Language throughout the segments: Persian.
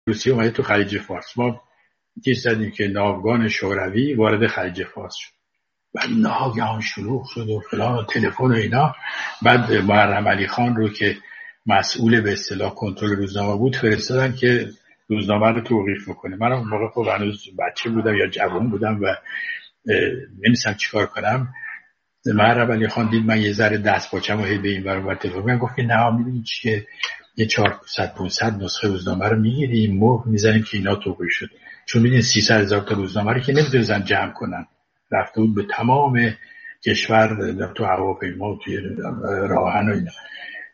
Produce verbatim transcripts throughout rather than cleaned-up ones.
روسیه اومده تو خلیج فارس، ما چیز زدیم که ناوگان شوروی وارد خلیج فارس شد. بعد ناگهان شلوغ شد و فلان و تلفن و اینا. بعد محرم علی خان رو که مسئول به اصطلاح کنترل روزنامه بود فرستادن که روزنامه رو توقیف بکنه. من اون موقع خب هنوز بچه بودم یا جوان بودم و نمی‌دونستم چیکار کنم. محرم علی خان دید من یه ذره دست پاچمو هی به این ور اون ور تلفن می‌زنم، گفت که نه می‌دونی چیه، یه چهارصد پانصد نسخه روزنامه رو میگیریم مهر میزنیم که اینا توقیف شد. چون می‌دونید سیصد هزار تا روزنامه رو که نمی‌تونن جمع کنن، رفته بود به تمام کشور تو هواپیما توی راهن و اینا.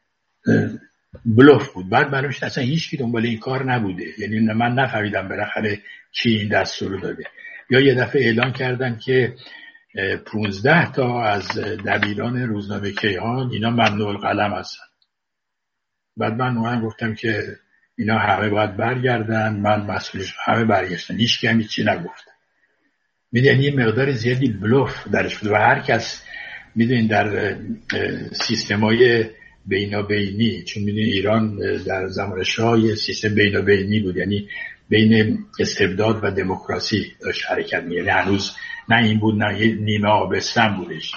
بلوف بود. بعد معلوم شد اصلا هیچ کی دنبال این کار نبوده، یعنی من نفهمیدم بالاخره کی این دستور رو داده. یا یه دفعه اعلان کردن که پانزده تا از دبیران روزنامه کیهان اینا ممنوع القلم هستن. بعد من اومدم گفتم که اینا همه باید برگردن، من مسئولش همه برگشتن، هیچ کی هم هیچی نگفت. میدونی یه مقدار زیادی بلوف درش بود و هر کس میدونین در سیستمای بینابینی، چون میدونین ایران در زمان شاه یه سیستم بینابینی بود، یعنی بین استبداد و دموکراسی داشت حرکت می‌کرد، یعنی هنوز نه این بود نه نیمه آبستن بودش.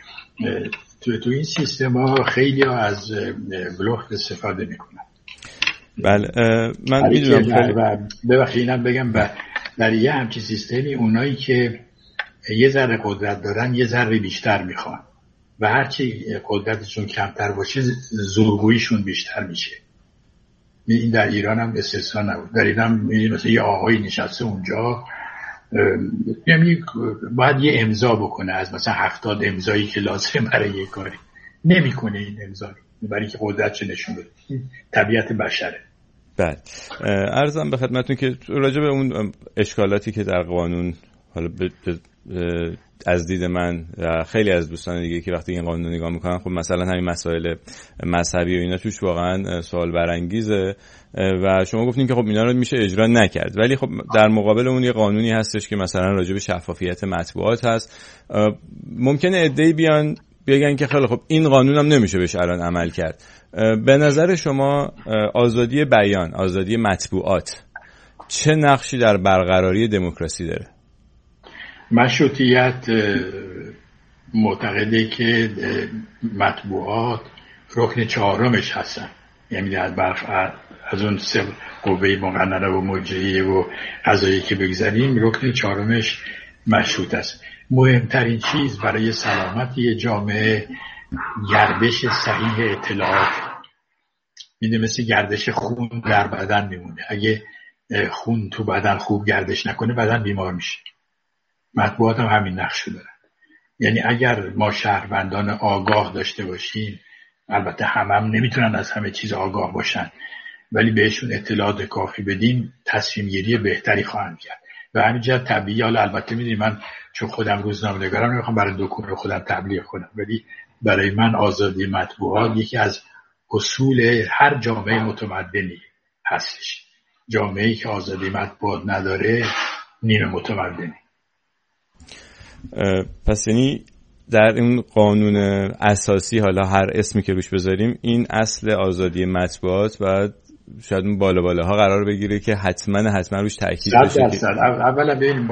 تو تو این سیستما خیلی ها از بلوف استفاده میکنن. بله من میدونم. ببخشید اینم بگم در یه همچین سیستمی اونایی که یه ذره قدرت دارن یه ذره بیشتر میخوان و هرچی قدرتشون کمتر باشه زورگوییشون بیشتر میشه. این در ایران هم استثنا نبود. در ایران هم مثلا یه آقایی نشسته اونجا، یعنی باید یه امضا بکنه از مثلا هفتاد امضایی که لازم برای یه کاری، نمیکنه این امضا رو برای که قدرتش نشون بده. طبیعت بشره. بله عرضم به خدمتتون که راجع به اون اشکالاتی که در قانون حالا ب... ب... از دید من و خیلی از دوستان دیگه که وقتی این قانون رو نگاه میکنن، خب مثلا همین مسائل مذهبی و اینا توش واقعا سوال برانگیزه و شما گفتین که خب اینا رو میشه اجرا نکرد، ولی خب در مقابل اون یه قانونی هستش که مثلا راجع به شفافیت مطبوعات هست. ممکنه عده‌ای بیان بگن که خیلی خب این قانون هم نمیشه بهش الان عمل کرد. به نظر شما آزادی بیان، آزادی مطبوعات چه نقشی در برقراری دموکراسی داره؟ مشروطیت معتقده که مطبوعات رکن چهارمش هستن، یعنی از برف از اون سه قوه مقننه و مرجعیه و قضایی که بگذاریم رکن چهارمش مشروط است. مهمترین چیز برای سلامتی جامعه گردش صحیح اطلاعات. میدونی مثل گردش خون در بدن میمونه، اگه خون تو بدن خوب گردش نکنه بدن بیمار میشه. مطبوعات هم همین نقش دارن. یعنی اگر ما شهروندان آگاه داشته باشیم، البته همه هم نمیتونن از همه چیز آگاه باشن، ولی بهشون اطلاعات کافی بدیم تصمیم گیری بهتری خواهند کرد. و همینجا طبیعی، حالا البته میدونی من چون خودم روزنامه نگارم نمیخوام برای دکون خودم تبلیغ کنم، ولی برای من آزادی مطبوعات یکی از اصول هر جامعه متمدنی هستش. جامعه‌ای که آزادی مطبوعات نداره نیمه متمدنی. پس یعنی در این قانون اساسی، حالا هر اسمی که روش بذاریم، این اصل آزادی مطبوعات باید شاید اون بالا بالاها قرار بگیره که حتما حتما روش تاکید بشه. اولا ببین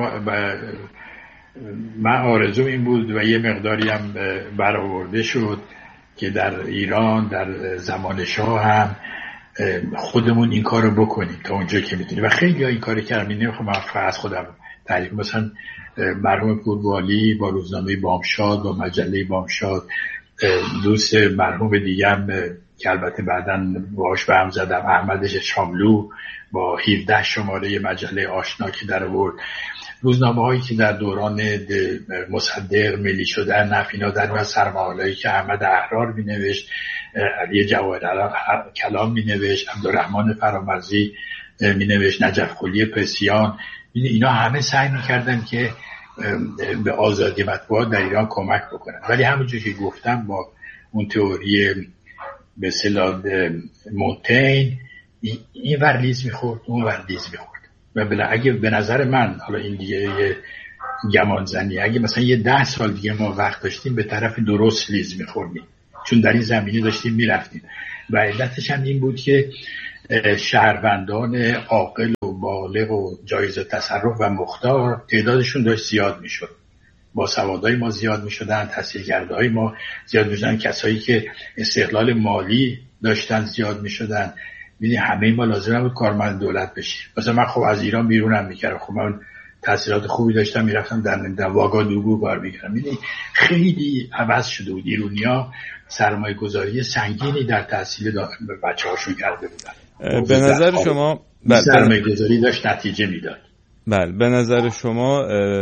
من آرزوم این بود و یه مقداری هم برآورده شد که در ایران در زمان شاه هم خودمون این کارو بکنیم تا اونجا که میتونیم و خیلی ها این کارو کردن. نمیخوام من فقط خودم تعریف، مثلا مرحوم پوروالی با روزنامه بامشاد و مجله بامشاد، دوست مرحوم دیگه هم که البته بعداً باهاش به هم زدم، احمد شاملو با هفده شماره مجله آشنا که در آورد، روزنامه هایی که در دوران مصدق ملی شدن نفینا در و سرمحالایی که احمد احرار می نوشت، علی جواهر کلام می نوشت، عبدالرحمن فرامرزی می نوشت، نجف قلی پسیان، اینا همه سعی می کردن که به آزادی مطبوعات در ایران کمک بکنن. ولی همونجور که گفتم با اون تئوری به اصطلاح مونتین این ور لیز میخورد اون ور لیز میخورد و بلا اگه به نظر من، حالا این دیگه یه گمان زنی، اگه مثلا یه ده سال دیگه ما وقت داشتیم به طرف درست لیز میخوردیم، چون در این زمینه داشتیم میرفتیم و علتش هم این بود که شهروندان عاقل و بالغ و جایز تصرف و مختار تعدادشون داشت زیاد میشد. با سوادای ما زیاد میشدن، تحصیلکردهای ما زیاد میشدن، کسایی که استقلال مالی داشتن زیاد میشدن. یعنی همه ما لازم نبود کارمند دولت بشیم. مثلا من خب از ایران بیرونم میکردم، خب من تحصیلات خوبی داشتم، میرفتم در در واگادوگو کار میکردم. یعنی خیلی عوض شده بود. ایرانیا سرمایه گذاری سنگینی در تحصیل بچه هاشون کرده بودن. به نظر شما سرمایه گذاری داشت نتیجه میداد. بله، به نظر شما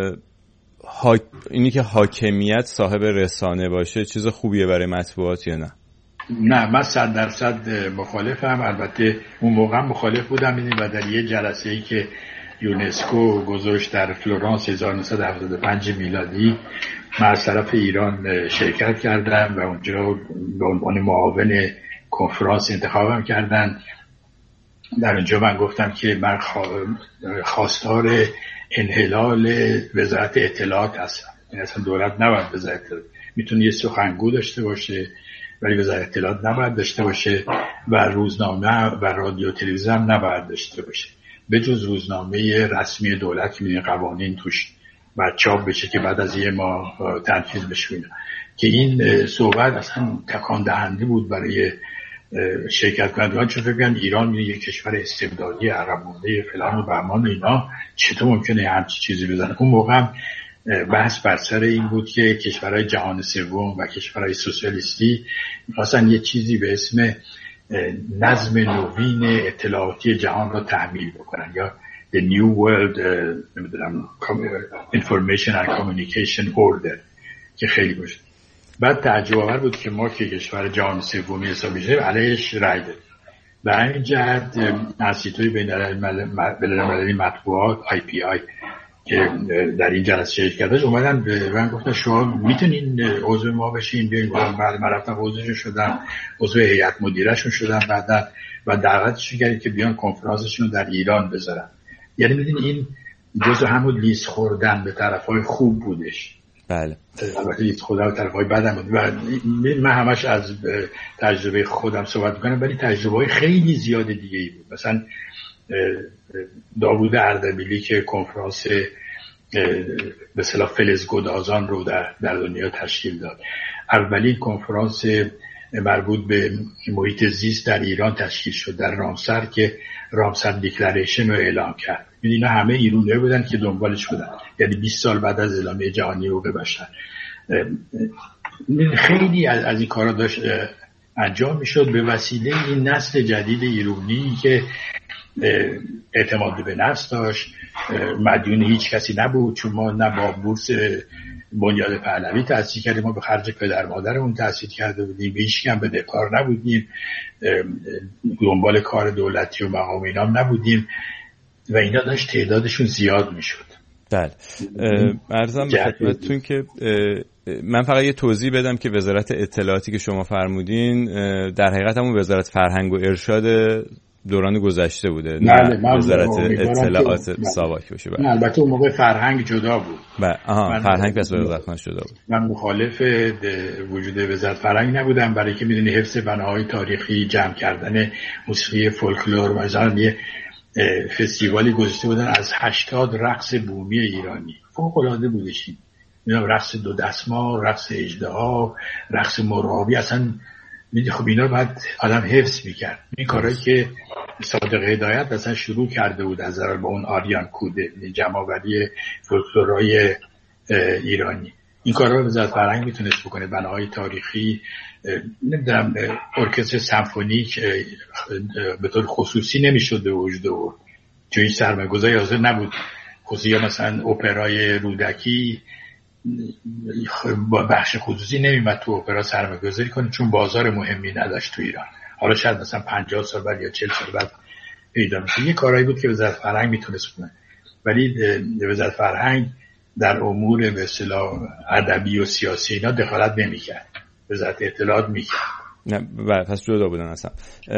ها... اینی که حاکمیت صاحب رسانه باشه چیز خوبیه برای مطبوعات یا نه؟ نه، من صد درصد مخالفم. البته اون موقع مخالف بودم و در یه جلسه‌ای که یونسکو گذاشت در فلورانس هزار و نهصد و هفتاد و پنج میلادی، من از طرف ایران شرکت کردم و اونجا به عنوان معاون کنفرانس انتخابم کردن. در اونجا من گفتم که من خواستار انحلال وزارت اطلاعات هستم. یعنی اصلا دولت نباید وزارت اطلاعات، میتونه یه سخنگو داشته باشه ولی وزارت اطلاعات نباید داشته باشه و روزنامه و رادیو تلویزیون هم نباید داشته باشه، به جز روزنامه رسمی دولت که میدونی قوانین توش باید چاپ بشه که بعد از یه ماه تنفیذ بشه. که این صحبت اصلا تکان دهنده بود برای شرکت کنندگان، چون فکر کنن ایران یک کشور استبدادی عقب مونده فلان و بهمان و اینا، چطور ممکنه همچین چیزی بزنه. اون موقع هم بحث بر سر این بود که کشورهای جهان سوم و کشورهای سوسیالیستی می‌خواستن یه چیزی به اسم نظم نوین اطلاعاتی جهان را تحمیل بکنن، یا The New World نمیدونم Information and Communication Order که خیلی باشه. بعد تعجب آور بود که ما که کشور جهان سومی حساب میشیم علیهش رای دادیم. به همین جهت انستیتوی بین‌المللی مطبوعات آی پی آی که در این جلسه شرکت داشت اومدن به من گفتن شما میتونین عضو ما بشین. بیاین. بعد من رفتم عضوشون شدم، عضو هیئت مدیرهشون شدم بعدا و دعوتشون کردیم که بیان کنفرانسشون در ایران بذارن. یعنی میدونین این جزء همون لیز خوردن به طرفای خوب بودش. بله. البته لیز خوردن به طرفای بدم بود و من همش از تجربه خودم صحبت میکنم، ولی تجربه‌های خیلی زیاد دیگه ای بود. مثلا داوود اردبیلی که کنفرانس به اصطلاح فلزگدازان رو در, در دنیا تشکیل داد. اولین کنفرانس مربوط به محیط زیست در ایران تشکیل شد در رامسر که رامسر دیکلریشن رو اعلام کرد. اینا همه ایرانی‌ها بودن که دنبالش بودن، یعنی بیست سال بعد از اعلامیه جهانی حقوق بشر. خیلی از, از این کارا داشت انجام میشد به وسیله این نسل جدید ایرانی که اعتماد به نفس داشت، مدیون هیچ کسی نبود، چون ما نه با بورس بنیاد پهلوی تأسیس کردیم، ما به خرج پدر مادرمون تأسیس کرده بودیم، به هیچ کم بدهکار نبودیم، دنبال کار دولتی و مقام اینام نبودیم و اینا داشت تعدادشون زیاد میشد. بله. عرضم به خدمتتون که من فقط یه توضیح بدم که وزارت اطلاعاتی که شما فرمودین در حقیقت همون وزارت فرهنگ و ارشاد دوران گذشته بوده، نه وزارت اطلاعات ساواک باشه. نه البته اون موقع فرهنگ جدا بود. بله. آها، فرهنگ پس وزارت جدا بود. من مخالف وجود وزارت فرهنگ نبودم، برای که میدونی حفظ بناهای تاریخی، جمع کردن موسیقی فولکلور، مثلا یه فستیوالی گذاشته بودن از هشتاد رقص بومی ایرانی، فوق العاده بودش. اینا رقص دو دستمال، رقص اژدها، رقص مرغابی، اصلا میدونی خب اینا باید آدم حفظ میکرد. این کارهایی که صادق هدایت اصلا شروع کرده بود از نظر با اون آریان کوده، جمع‌آوری فولکلورهای ایرانی، این کارا رو وزارت فرهنگ میتونست بکنه. بناهای تاریخی، نمیدونم ارکستر سمفونیک به طور خصوصی نمیشد به وجود آورد چون این سرمایه‌گذاری حاضر نبود. خصوصی مثلا اپرای رودکی با بخش خصوصی نمیمد تو اپرا سرمایه‌گذاری کنه چون بازار مهمی نداشت تو ایران. حالا شاید مثلا پنجاه سال بعد یا چهل سال بعد پیدا میشه. یه کارایی بود که وزارت فرهنگ میتونست کنه، ولی وزارت فرهنگ در امور به اصطلاح ادبی و سیاسی اینا دخالت نمیکرد. وزارت اطلاعات میکرد. نه پس جدا بودن اصلا.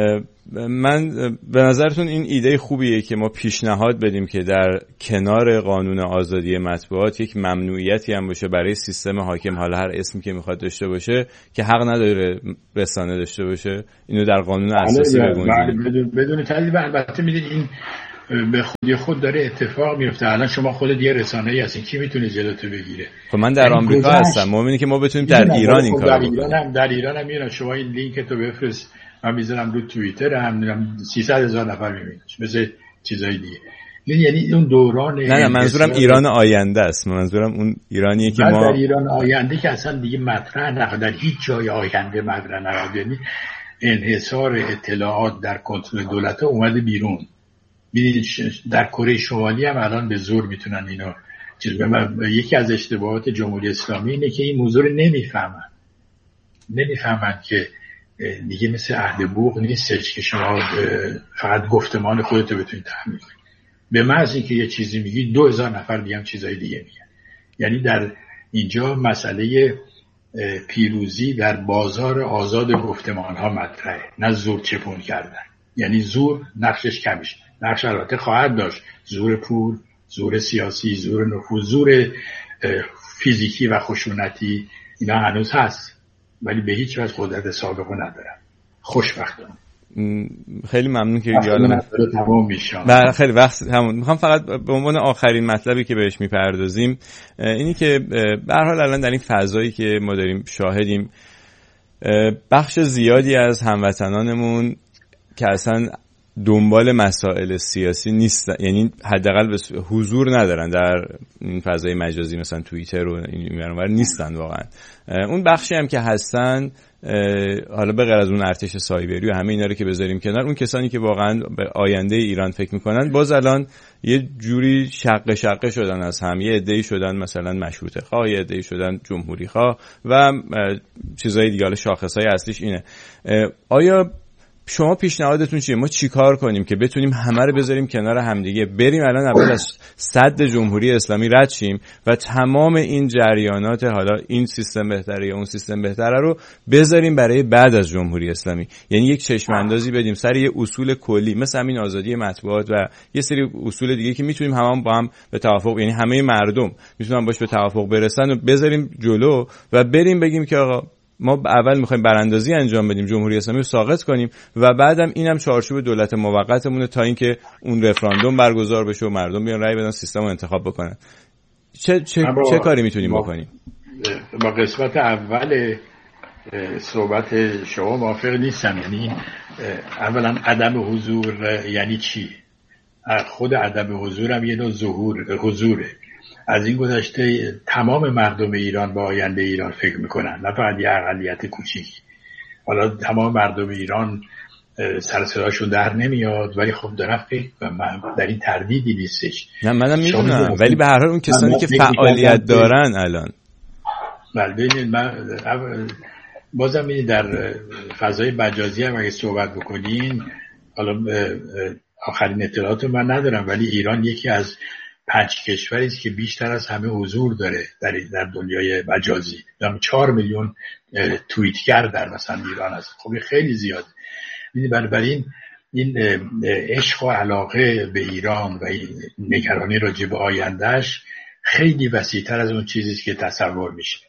من به نظرتون این ایده خوبیه که ما پیشنهاد بدیم که در کنار قانون آزادی مطبوعات یک ممنوعیتی هم باشه برای سیستم حاکم، حالا هر اسمی که میخواد داشته باشه، که حق نداره رسانه داشته باشه، اینو در قانون اساسی بگنجونیم بدون بدون تحلیل. البته میدید این به خودی خود داره اتفاق میفته. الان شما خودت یه رسانه‌ای هستین، کی میتونه جلوتو بگیره؟ خب من در آمریکا هستم، مؤمنی که ما بتونیم در ایران این کارو بکنیم. در ایران هم در ایران هم میرن، شما این لینک تو بفرست، من میذارم رو توییتر، هم سیصد هزار نفر میبینن مثل چیزای دیگه. یعنی اون دوران نه نه منظورم ایران آینده است، منظورم اون ایرانیه که ما در ایران آینده که اصلا دیگه مطرح نخواهد، در هیچ جای آینده مطرح نخواهد. یعنی انحصار اطلاعات در کنترل دولت اومده بیرون. ببینید در کره شمالی هم الان به زور میتونن اینو چیز بگن. یکی از اشتباهات جمهوری اسلامی اینه که این موضوع رو نمیفهمن نمیفهمن که دیگه مثل عهد بوق نیستش که شما فقط گفتمان خودتو بتونید تحمیل کنید. به محض اینکه یه چیزی میگی دو هزار نفر دیگه هم چیزای دیگه میگن. یعنی در اینجا مسئله پیروزی در بازار آزاد گفتمان ها مطرحه، نه زور چپون کردن. یعنی زور نقشش کمیش، نقش البته خواهد داشت، زور پول، زور سیاسی، زور نفوذ، زور فیزیکی و خشونتی، اینا هنوز هست، ولی به هیچ وجه قدرت سابقه ندارن خوشبختانه. خیلی ممنون که یادم تمام میشه. بله خیلی وقت همون. میخوام فقط به عنوان آخرین مطلبی که بهش میپردازیم اینی که به هر حال الان در این فضایی که ما داریم شاهدیم، بخش زیادی از هموطنانمون که اصلا دنبال مسائل سیاسی نیستن، یعنی حداقل حضور ندارن در این فضای مجازی مثلا توییتر و این اونور نیستن واقعا. اون بخشی هم که هستن، حالا به غیر از اون ارتش سایبری و همه اینا رو که بذاریم کنار، اون کسانی که واقعا به آینده ایران فکر میکنن باز الان یه جوری شقه شقه شدن از هم. یه عده‌ای شدن مثلا مشروطه خواه، یه عده‌ای شدن جمهوری خواه و چیزای دیگه. حالا شاخصهای اصلیش اینه. آیا شما پیشنهادتون چیه؟ ما چیکار کنیم که بتونیم همه رو بذاریم کنار همدیگه، بریم الان اول از صد جمهوری اسلامی رد شیم و تمام این جریانات حالا این سیستم بهتره یا اون سیستم بهتره رو بذاریم برای بعد از جمهوری اسلامی؟ یعنی یک چشم اندازی بدیم سر یه اصول کلی مثل همین آزادی مطبوعات و یه سری اصول دیگه که میتونیم همون با هم به توافق، یعنی همه مردم میتونن باش به توافق برسن و بذاریم جلو و بریم بگیم که آقا ما اول میخوایم براندازی انجام بدیم، جمهوری اسلامی رو ساقط کنیم و بعدم اینم چارچوب دولت موقتمونه تا اینکه اون رفراندوم برگزار بشه و مردم بیان رأی بدن، سیستم رو انتخاب بکنن. چه چه چه کاری میتونیم بکنیم؟ با قسمت اول صحبت شما موافق نیستم. یعنی اولا عدم حضور یعنی چی؟ خود عدم حضور هم یه نوع ظهور حضوره. از این گذشته تمام مردم ایران با آینده ایران فکر میکنن، نه فقط یه اقلیت کوچیک. حالا تمام مردم ایران سر صداشون در نمیاد، ولی خب دارن فکر، من در این تردیدی نیستش. نه منم میدونم، ولی به هر حال اون کسانی که فعالیت دارن الان، بله ببینید من بازم میدید در فضای مجازی هم اگه صحبت بکنین، حالا آخرین اطلاعات من ندارم، ولی ایران یکی از پنج کشوری است که بیشتر از همه حضور داره در در دنیای مجازی. دارم چهار میلیون توییتگر در مثلا ایران هست. خب خیلی زیاد. یعنی بنابراین این عشق و علاقه به ایران و نگرانی راجع به آیندهش خیلی وسیع‌تر از اون چیزی است که تصور میشه.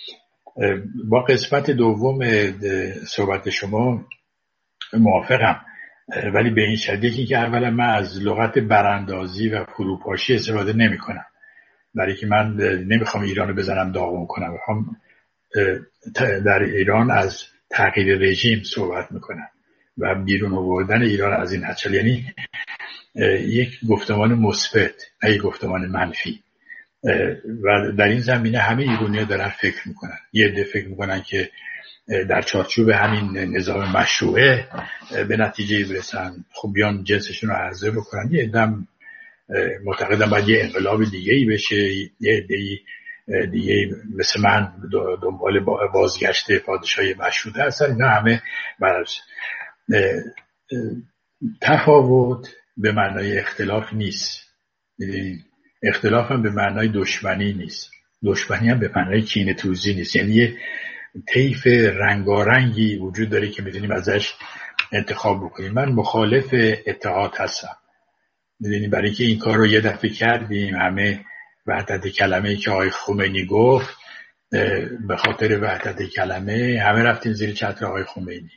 با قسمت دوم صحبت شما موافقم، ولی به این شرطی که اولا من از لغت براندازی و فروپاشی استفاده نمی کنم، برای که من نمیخوام ایرانو بزنم داغون کنم. میخوام در ایران از تغییر رژیم صحبت میکنم و بیرون آوردن ایران از این حچل، یعنی یک گفتمان مثبت نه یک گفتمان منفی. و در این زمینه همه ایرانی‌ها دارن فکر میکنن. یه عده فکر میکنن که در چارچوب همین نظام مشروعه به نتیجه برسن، خب بیان جنسشون رو عرضه بکنن. یه عده‌ام معتقدم باید یه انقلاب دیگه‌ای بشه، یه عده‌ای دیگه مثل من دنبال بازگشت پادشاهی مشروطه هستن. اینا همه برعکس. تفاوت به معنای اختلاف نیست، اختلاف هم به معنای دشمنی نیست، دشمنی هم به معنای کینه توزی نیست. یعنی طیف رنگارنگی وجود داره که میتونیم ازش انتخاب بکنیم. من مخالف اتحاد هستم، میدونیم، برای اینکه این کار رو یه دفعه کردیم، همه وحدت کلمه که آقای خمینی گفت، به خاطر وحدت کلمه همه رفتیم زیر چتر آقای خمینی،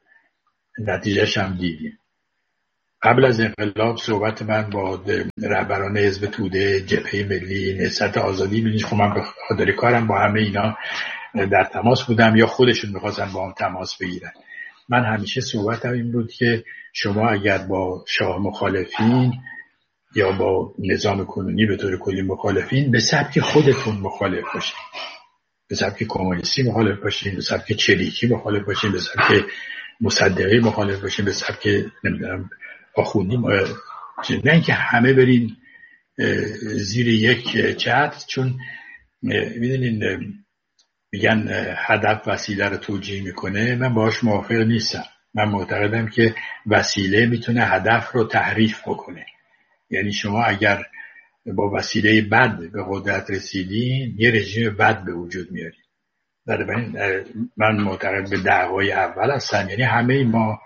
نتیجهش هم دیدیم. قبل از انقلاب صحبت من با رهبران حزب توده، جبهه ملی، نهضت آزادی، ببینید خب من به خاطر کارم با همه اینا در تماس بودم یا خودشون می‌خواستن با هم تماس بگیرن. من همیشه صحبتم این بود که شما اگر با شاه مخالفین یا با نظام کنونی به طور کلی مخالفین، به سبک خودتون مخالف باشین، به سبک کمونیستی مخالف باشین، به سبک چریکی مخالف باشین، به سبک مصدقی مخالف باشین، به سبک نمیدونم آخوندی، نه اینکه همه برین زیر یک چتر. چون میدونین میگن هدف وسیله رو توجیه میکنه، من باهاش موافق نیستم. من معتقدم که وسیله میتونه هدف رو تحریف بکنه. یعنی شما اگر با وسیله بد به قدرت رسیدین، یه رژیم بد به وجود میارید. بنابراین من معتقد به دعوای اول هستم، یعنی همه ما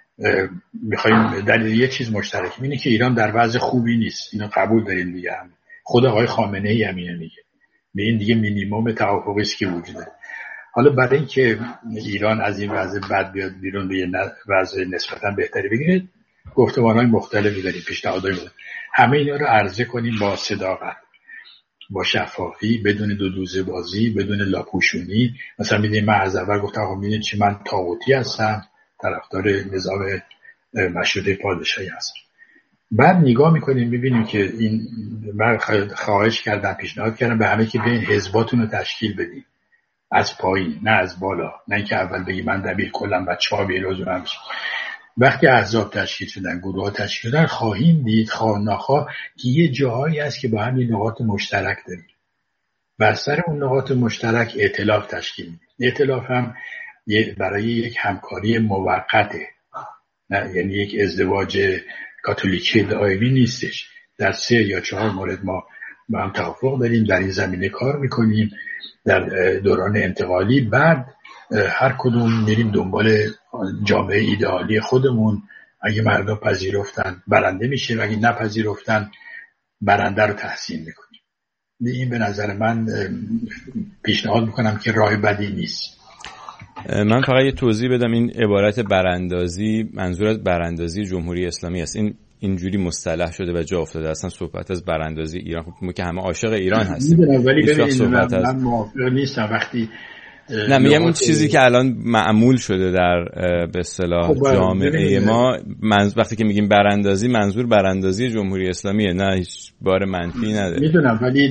میخوایم در یه چیز مشترک، اینه که ایران در وضع خوبی نیست، اینو قبول داریم دیگه. هم خود آقای خامنه ای همینه میگه، به این دیگه مینیمم توافقی است که وجوده. حالا برای اینکه ایران از این وضع بد بیاد بیرون، به یه وضع نسبتا بهتری بگیره، گفتمان‌های مختلفی داریم، پیشنهادهای مختلف. همه اینا رو عرضه کنیم با صداقت، با شفافی، بدون دو دوزه بازی، بدون لاپوشونی. مثلا میدونید من از اول گفتم آقا میدونید چی، من طاغوتی هستم، طرفدار نظام مشروطه پادشاهی هستم. بعد نگاه میکنیم میبینیم که این، من خواهش کردم، پیشنهاد کردم به همه که بیاین حزباتون رو تشکیل بدین، از پایین نه از بالا، نه اینکه اول بگی من دبیر کلم بچه‌ها بیروز هم بشن. وقتی احزاب تشکیل شدن، گروه ها تشکیل شدن، خواهیم دید خواه نخواه که یه جاهایی هست که با هم یه نقاط مشترک داریم. بر سر اون نقاط مشترک ائتلاف تشکیل میدیم. ائتلاف هم برای یک همکاری موقته، نه یعنی یک ازدواج کاتولیکی دائمی نیستش. در سه یا چهار مورد ما با هم توافق داریم، در این زمینه کار میکنیم در دوران انتقالی. بعد هر کدوم میریم دنبال جامعه ایدئالی خودمون. اگه مردم پذیرفتن برنده میشه، اگه نپذیرفتن برنده رو تحسین میکنیم. این به نظر من پیشنهاد میکنم که راه بدی نیست. من فقط یه توضیح بدم، این عبارت براندازی منظور از براندازی جمهوری اسلامی است. این اینجوری مصطلح شده و جا افتاده. اصلا صحبت از براندازی ایران، خب ما که همه عاشق ایران هستیم، ولی ببینید من موافق نیستم وقتی نه میگم اون چیزی که الان معمول شده در به اصطلاح خب جامعه ما، منظ... وقتی که میگیم براندازی منظور براندازی جمهوری اسلامیه، نه هیچ بار منفی نداره. میدونم، ولی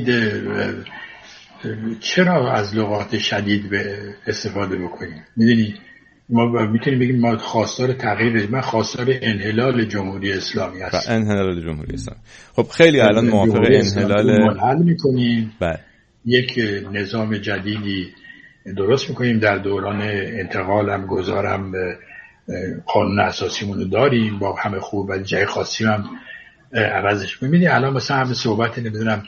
چرا از لغات شدید به استفاده بکنیم؟ میدونی ما میتونیم بگیم ما خواستار تغییر، من خواستار انحلال جمهوری اسلامی هستم. انحلال جمهوری اسلامی. خب خیلی الان موافق انحلال منحل میکنیم، بله، یک نظام جدیدی درست میکنیم، در دوران انتقال هم گذارم قانون اساسیمون رو داریم با همه خوب، ولی جای خاصی هم عوضش می‌بینی. الان مثلا همه صحبت نمیدونم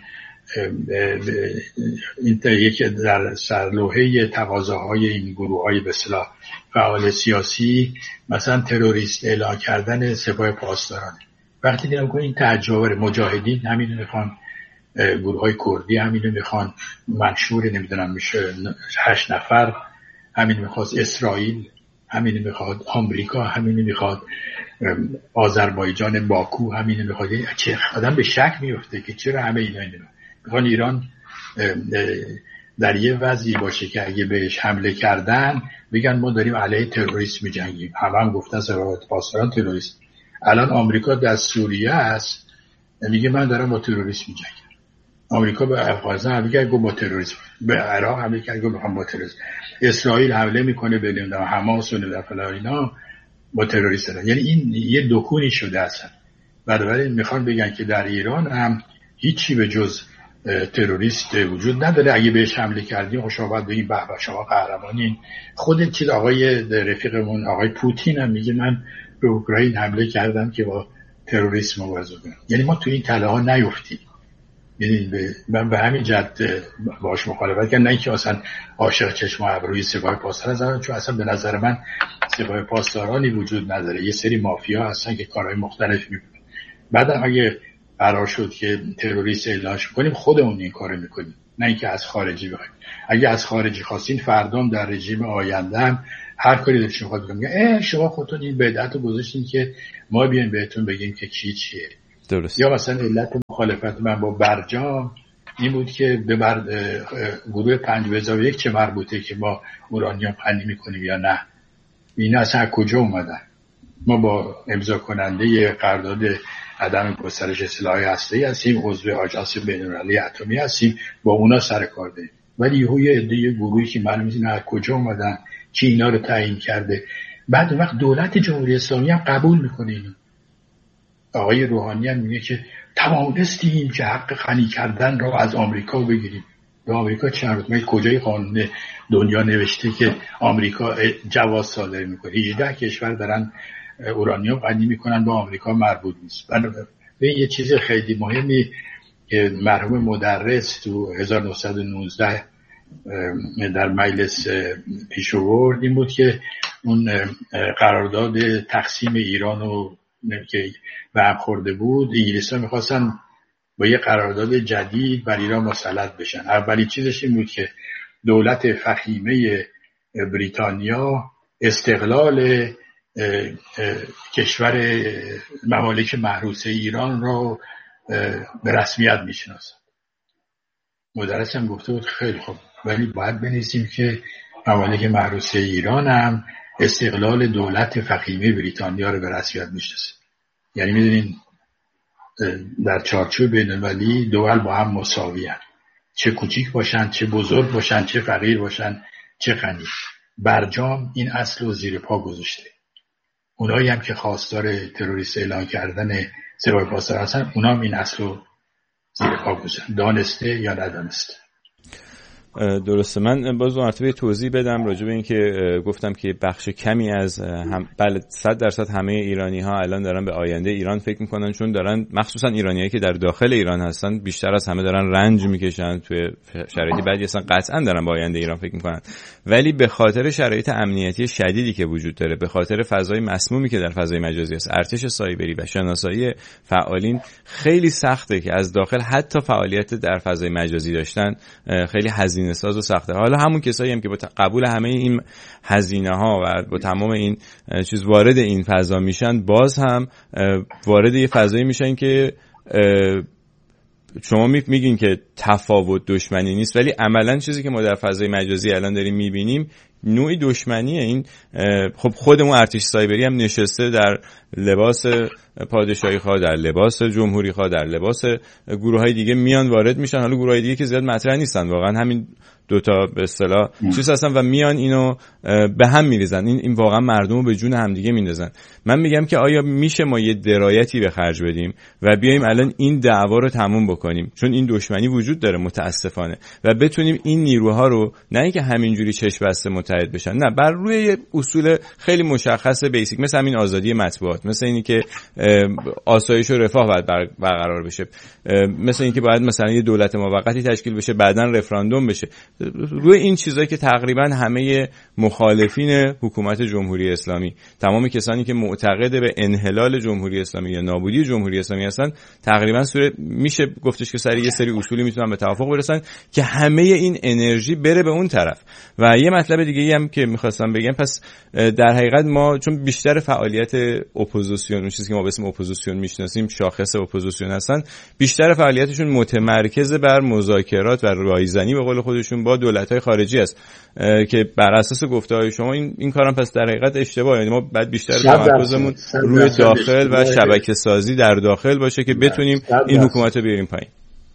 این یکی در سرلوحه تقاضاهای این گروه‌های به اصطلاح فعال سیاسی، مثلا تروریست اعلام کردن سپاه پاسداران. وقتی دیدم که این تعجبه، مجاهدین همین میخوان، گروه‌های کردی همین میخوان، منشور نمیدونم میشه هشت نفر همین میخواست، اسرائیل همین میخواد، آمریکا همین میخواد، آذربایجان باکو همین میخواد. چه آدم به شک میفته که چرا همه اینا اینا میخوان ایران در یه وضعی باشه که اگه بهش حمله کردن بگن ما داریم علیه تروریسم میجنگیم. همه هم گفتن سپاه پاسداران تروریست. الان آمریکا در سوریه است، میگه من دارم با تروریسم میجنگم. آمریکا به افغانستان حمله کرد، گفت با تروریسم. به عراق حمله کرد، گفت میخوام با تروریسم. اسرائیل حمله میکنه به نمیدونم حماس و نمیدونم فلان اینا، با تروریست دارن. یعنی این یه دکونی شده اصلا. بنابراین میخوان بگن که در ایران هم هیچی به جز تروریست وجود نداره. اگه بهش حمله کردیم خب شما باید بگیم به به شما قهرمانین. خود چیز آقای رفیقمون آقای پوتین هم میگه من به اوکراین حمله کردم که با تروریسم مبارزه کنم. یعنی ما تو این تله ها نیفتیم. میدونید من به همین جد باش مخالفت کردم، نه اینکه اصلا عاشق چشم و ابروی سپاه پاسداران هستم، چون اصلا به نظر من سپاه پاسدارانی وجود نداره، یه سری مافیا هستن که کارهای مختلف میکنن. بعدم اگه قرار شد که تروریست اعلامش کنیم خودمون این کارو میکنیم، نه اینکه از خارجی بخوایم. اگه از خارجی خواستین فردام در رژیم آینده هم هر کاری دلشون میخواد بگم اه شما خودتون این بدعت رو گذاشتین که ما بیایم بهتون بگیم که کی چیه. درست. یا مثلا علت مخالفت من با برجام این بود که به بر... گروه پنج به اضافه یک چه مربوطه که ما اورانیوم خنی میکنیم یا نه؟ این اصلا کجا اومدن؟ ما با امضا کننده قرارداد عدم گسترش سلاح هسته‌ای هستیم، عضو آژانس بین‌المللی اتمی هستیم، با اونا سر کار داریم. ولی یه عده گروهی که معلوم نیست از کجا اومدن، کی اینا رو تعیین کرده. بعد وقت دولت جمهوری اسلامی هم قبول میکنه اینو. آقای روحانی هم میگه که توانستیم که حق غنی کردن رو از آمریکا بگیریم. به آمریکا چند روز کجای قانون دنیا نوشته که آمریکا جواز صادر میکنه؟ هجده کشور دارن اورانیوم غنی میکنن، با آمریکا مربوط نیست. به یه چیز خیلی مهمی که مرحوم مدرس تو هزار و نهصد و نوزده در مجلس پیش آورد این بود که اون قرارداد تقسیم ایران رو که به هم خورده بود، انگلیس‌ها میخواستن با یه قرارداد جدید بر ایران مسلط بشن. اولی چیزش این بود که دولت فخیمه بریتانیا استقلال اه اه کشور ممالک محروسه ایران رو به رسمیت میشناسن. مدرس هم گفته بود خیلی خوب، ولی باید بنویسیم که ممالک محروسه ایران هم استقلال دولت فخیمه بریتانیا رو به رسمیت میشناسه. یعنی میدونین در چارچوب بین‌المللی دول با هم مساوی هستند، چه کوچیک باشن، چه بزرگ باشن، چه فقیر باشن، چه غنی. برجام این اصل رو زیر پا گذاشته. اونایی هم که خواستار تروریست اعلام کردن سپاه پاسداران هستن، اونا هم این اصل رو زیر پا گذاشتن، دانسته یا ندانسته. درسته. من باز دو مرتبه توضیح بدم راجع به این که گفتم که بخش کمی از هم بله صد درصد همه ایرانی ها الان دارن به آینده ایران فکر میکنن، چون دارن مخصوصا ایرانیایی که در داخل ایران هستن بیشتر از همه دارن رنج میکشن توی شرایطی بعدی اصلا قطعا دارن به آینده ایران فکر میکنن، ولی به خاطر شرایط امنیتی شدیدی که وجود داره، به خاطر فضای مسمومی که در فضای مجازی است، ارتش سایبری و شناسایی فعالین، خیلی سخته که از داخل حتی فعالیت در فضای مجازی داشتن خیلی هزینه ساز و سخته. حالا همون کسایی هم که با قبول همه این هزینه ها و با تمام این چیز وارد این فضا میشن، باز هم وارد یه فضایی میشن که شما میگین که تفاوت دشمنی نیست، ولی عملا چیزی که ما در فضای مجازی الان داریم میبینیم نوعی دشمنیه. این خب خودمون ارتش سایبری هم نشسته در لباس پادشاهی خواه، در لباس جمهوری خواه، در لباس گروه های دیگه میان وارد میشن. حالا گروه های دیگه که زیاد مطرح نیستن، واقعا همین دوتا به اصطلاح چیز هستن و میان اینو به هم میریزن. این این واقعا مردم رو به جون همدیگه میندازن. من میگم که آیا میشه ما یه درایتی به خرج بدیم و بیایم الان این دعوا رو تموم بکنیم، چون این دشمنی وجود داره متاسفانه، و بتونیم این نیروها رو نه اینکه همینجوری چشم بسته متحد بشن، نه، بر روی یه اصول خیلی مشخص بیسیک، مثل همین آزادی مطبوعات، مثل اینی که آسایش و رفاه باید برقرار بشه، مثل اینکه باید مثلا یه دولت موقتی تشکیل بشه بعداً رفراندوم بشه. روی این چیزایی که تقریبا همه مخالفین حکومت جمهوری اسلامی، تمام کسانی که معتقد به انحلال جمهوری اسلامی یا نابودی جمهوری اسلامی هستن، تقریبا سوره میشه گفتش که سری یه سری اصولی میتونن به توافق برسن که همه این انرژی بره به اون طرف. و یه مطلب دیگه هم که میخواستم بگم، پس در حقیقت ما چون بیشتر فعالیت اپوزیسیون، اون چیزی که ما به اسم اپوزیسیون میشناسیم، شاخص اپوزیسیون هستن، بیشتر فعالیتشون متمرکز بر مذاکرات و رایزنی به قول خودشون با دولت‌های خارجی است که بر اساس گفته‌های شما این این کارم پس در حقیقت اشتباهه. یعنی ما بعد بیشتر تمرکزمون روی داخل و شبکه سازی در داخل باشه که بتونیم این حکومت رو بیاریم پایین.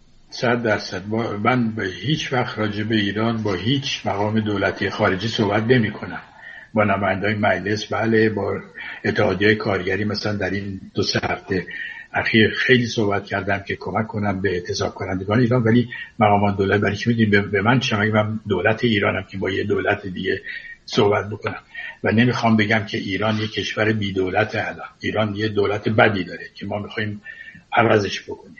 صد درصد. من به هیچ وقت راجع به ایران با هیچ مقام دولتی خارجی صحبت نمی‌کنم. با نماینده‌های مجلس، بله، با اتحادیه کارگری مثلا در این دو سه هفته اخیر خیلی صحبت کردم که کمک کنم به اعتصاب کنندگان ایران، ولی مقامان دولت برای چی میدونید به من چه؟ من دولت ایرانم که با یه دولت دیگه صحبت بکنم و نمیخوام بگم که ایران یه کشور بی دولت. الان ایران یه دولت بدی داره که ما میخوایم عوضش بکنیم.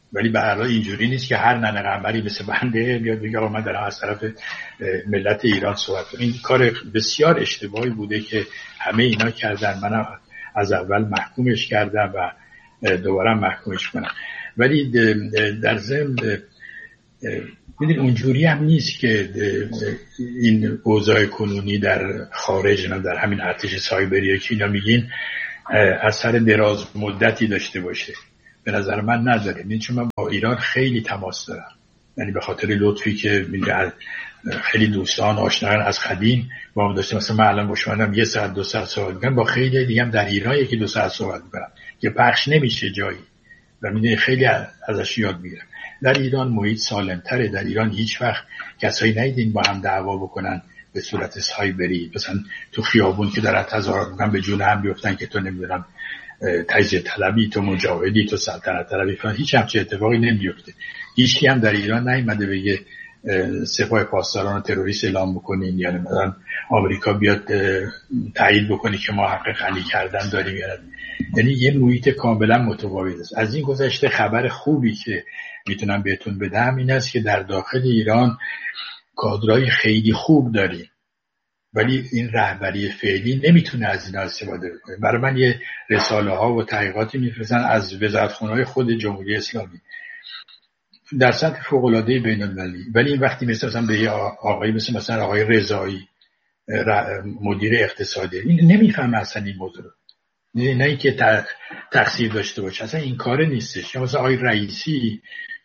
ولی به هر حال اینجوری نیست که هر ننه قنبری مثل بنده بیاد بگه آقا من دارم از طرف ملت ایران صحبت کنم. این کار بسیار اشتباهی بوده که همه اینا کردن، من از اول محکومش کردم و دوباره محکومش کنم. ولی در ضمن میدونی اونجوری هم نیست که این اوضاع کنونی در خارج، نه در همین ارتش سایبری که اینا میگین اثر دراز مدتی داشته باشه. به نظر من نداره. این چون من با ایران خیلی تماس دارم، یعنی به خاطر لطفی که میگه خیلی دوستان آشنایان از قدیم با هم داشتم. مثلا من الان با شما یه ساعت دو ساعت صحبت میکنم، با خیلی دیگه هم در ایران یکی دو ساعت صحبت میکنم که پخش نمیشه جایی و میدونی خیلی ازش یاد میگیرم. در ایران محیط سالمتره. در ایران هیچ وقت کسایی ندیدین با هم دعوا بکنن به صورت سایبری، مثلا تو خیابون که دارن تظاهرات میکنن به جون هم بیفتن که تو نمیدونم تجزیه طلبی، تو مجاهدی، تو سلطنت طلبی فلان. هیچ همچین اتفاقی نمیفته. هیچکی هم در ایران نیومده بگه سپاه پاسداران رو تروریست اعلام بکنین یا مثلا آمریکا بیاد تایید بکنه که ما حق خلی کردن داریم. یعنی یه محیط کاملا متفاوت است. از این گذشته خبر خوبی که میتونم بهتون بدم این است که در داخل ایران کادرای خیلی خوب داریم، ولی این رهبری فعلی نمیتونه از اینا استفاده کنه. برای من یه رساله ها و تحقیقاتی میفرستن از وزارتخونه‌های خود جمهوری اسلامی در سطح فوق العاده بین المللی، ولی این وقتی مثلا مثلا به آقای مثل مثلا آقای رضایی مدیر اقتصادی این نمیفهمه اصلا این موضوع رو، نه اینکه تقصیر داشته باشه، اصلا این کار نیستش. یا مثلا آقای رئیسی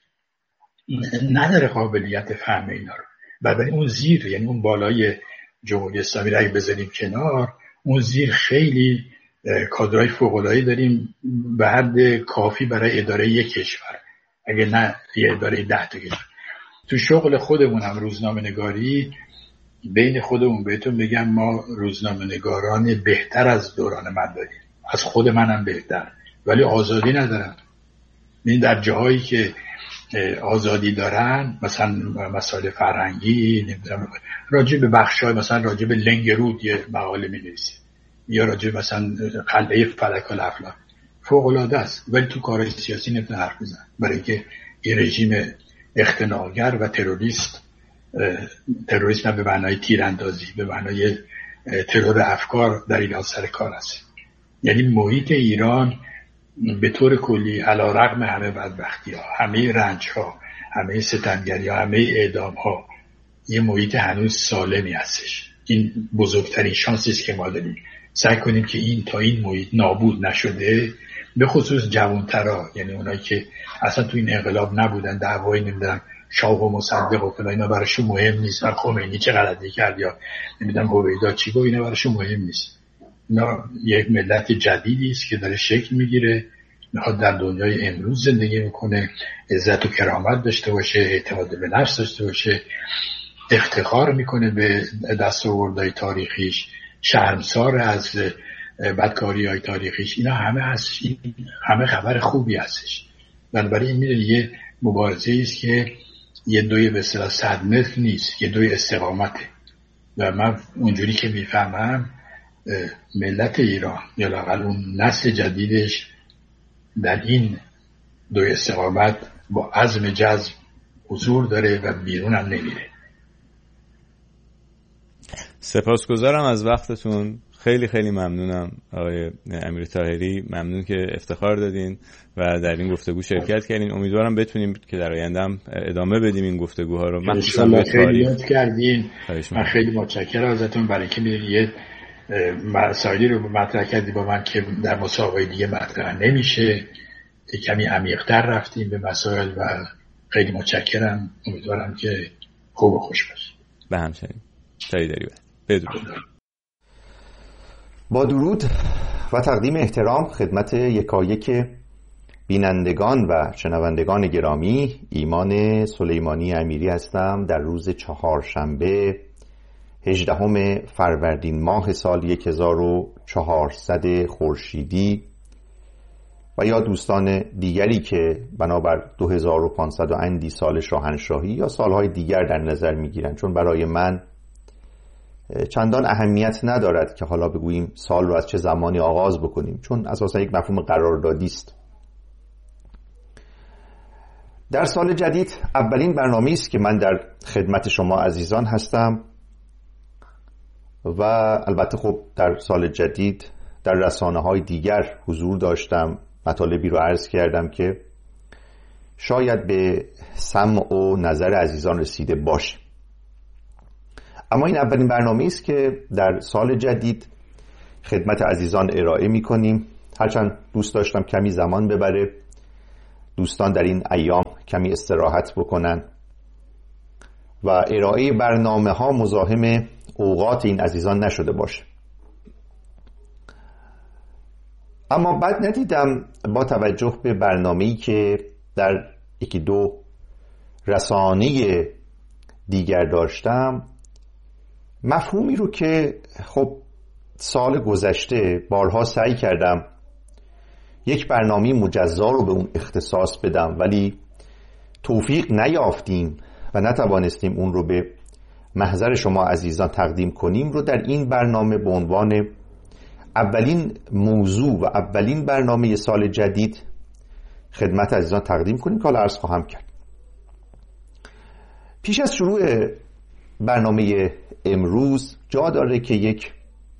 نداره قابلیت فهم اینا رو. بعد اون زیر، یعنی اون بالای جمهوری اسلامی رو اگه بذاریم کنار، اون زیر خیلی کادرهای فوق‌العاده داریم به حد کافی برای اداره یک کشور، اگه نه یه اداره ده تا کشور. تو شغل خودمون هم روزنامه نگاری بین خودمون بهتون بگم ما روزنامه نگاران بهتر از دوران من داریم، از خود منم بهتر، ولی آزادی ندارن. این در جاهایی که آزادی دارن، مثلا مسائل فرهنگی، نمیدونم راجع به بخشای مثلا راجع به لنگرود یه مقاله می‌نویسه یا راجع به مثلا قلعه فلک الافلاک، فوق العاده است، ولی تو کارهای سیاسی نمیتونه حرف بزنه، برای اینکه این رژیم اختناقگر و تروریست، تروریسم نه به معنای تیراندازی، به معنای ترور افکار در ایران سر کار است. یعنی محیط ایران به طور کلی علیرغم همه بدبختی ها، همه رنج ها، همه ستمگری ها، همه اعدام ها، یه محیط هنوز سالمی هستش. این بزرگترین شانسی است که ما داریم. سعی کنیم که این تا این محیط نابود نشده، به خصوص جوانترا، یعنی اونایی که اصلا تو این انقلاب نبودن، دعوایی نمیدونم شاه و مصدق و فلان، اینا براشون مهم نیست. بر خمینی چه غلطی کرد یا نمیدونم هویدا چی گفت، اینا براشون مهم نیست. اینا یک ملت جدیدی است که داره شکل میگیره، میخواد در دنیای امروز زندگی میکنه، عزت و کرامت داشته باشه، اعتماد به نفس داشته باشه، افتخار میکنه به دستاوردهای تاریخیش، شرمسار از بدکاری‌های تاریخیش. اینا همه هست، همه خبر خوبی هستش. بنابراین میدونی یه مبارزه است که یه دوی به اصطلاح صد متر نیست، یه دوی استقامته. و من اونجوری که میفهمم ملت ایران یا لااقل اون نسل جدیدش در این دوی استقامت با عزم جزم حضور داره و بیرون هم نمیره. سپاسگزارم از وقتتون، خیلی خیلی ممنونم آقای امیری طاهری، ممنون که افتخار دادین و در این گفتگو شرکت کردین. امیدوارم بتونیم که در آینده هم ادامه بدیم این گفتگوها رو. مخصوصا به خیلی یاد کردین. من خیلی متشکرم ازتون برای که میدونید یه مسائلی رو مطرح کردی با من که در مسابقه دیگه مطرح نمیشه. کمی عمیق‌تر رفتیم به مسائل و خیلی متشکرم. امیدوارم که خوب و خوش باشید. به همچنین. شایی داری بدرود. با درود و تقدیم احترام خدمت یکایک بینندگان و شنوندگان گرامی، ایمان سلیمانی امیری هستم. در روز چهارشنبه هجدهم فروردین ماه سال هزار و چهارصد خورشیدی و یا دوستان دیگری که بنابر دو هزار و پانصد و اندی سال شاهنشاهی یا سالهای دیگر در نظر میگیرند، چون برای من چندان اهمیت ندارد که حالا بگوییم سال رو از چه زمانی آغاز بکنیم، چون اساسا یک مفهوم قراردادی است. در سال جدید اولین برنامه‌ای است که من در خدمت شما عزیزان هستم و البته خب در سال جدید در رسانه‌های دیگر حضور داشتم، مطالبی رو عرض کردم که شاید به سمع و نظر عزیزان رسیده باشه. اما این اولین برنامه‌ای است که در سال جدید خدمت عزیزان ارائه می‌کنیم. هرچند دوست داشتم کمی زمان ببره، دوستان در این ایام کمی استراحت بکنن و ارائه برنامه‌ها مزاحم اوقات این عزیزان نشده باشه. اما بعد ندیدم با توجه به برنامه‌ای که در یکی دو رسانه دیگر داشتم، مفهومی رو که خب سال گذشته بارها سعی کردم یک برنامه مجزا رو به اون اختصاص بدم ولی توفیق نیافتیم و نتوانستیم اون رو به محضر شما عزیزان تقدیم کنیم، رو در این برنامه به عنوان اولین موضوع و اولین برنامه سال جدید خدمت عزیزان تقدیم کنیم که حالا عرض خواهم کرد. پیش از شروع برنامه امروز جا داره که یک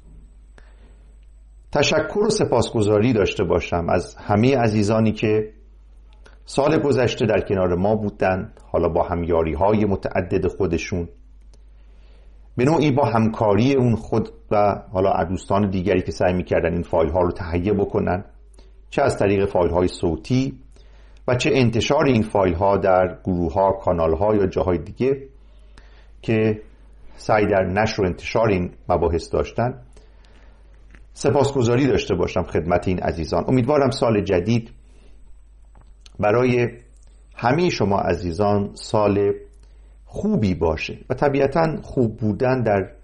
تشکر و سپاسگزاری داشته باشم از همه عزیزانی که سال گذشته در کنار ما بودن، حالا با همیاری‌های متعدد خودشون، به نوعی با همکاری اون خود و حالا دوستان دیگری که سعی می‌کردن این فایل ها رو تهیه بکنن، چه از طریق فایل های صوتی و چه انتشار این فایل ها در گروه ها، کانال ها یا جاهای دیگه که سعی در نشر و انتشار این مباحث داشتن، سپاسگزاری داشته باشم خدمت این عزیزان. امیدوارم سال جدید برای همه شما عزیزان سال خوبی باشه و طبیعتاً خوب بودن در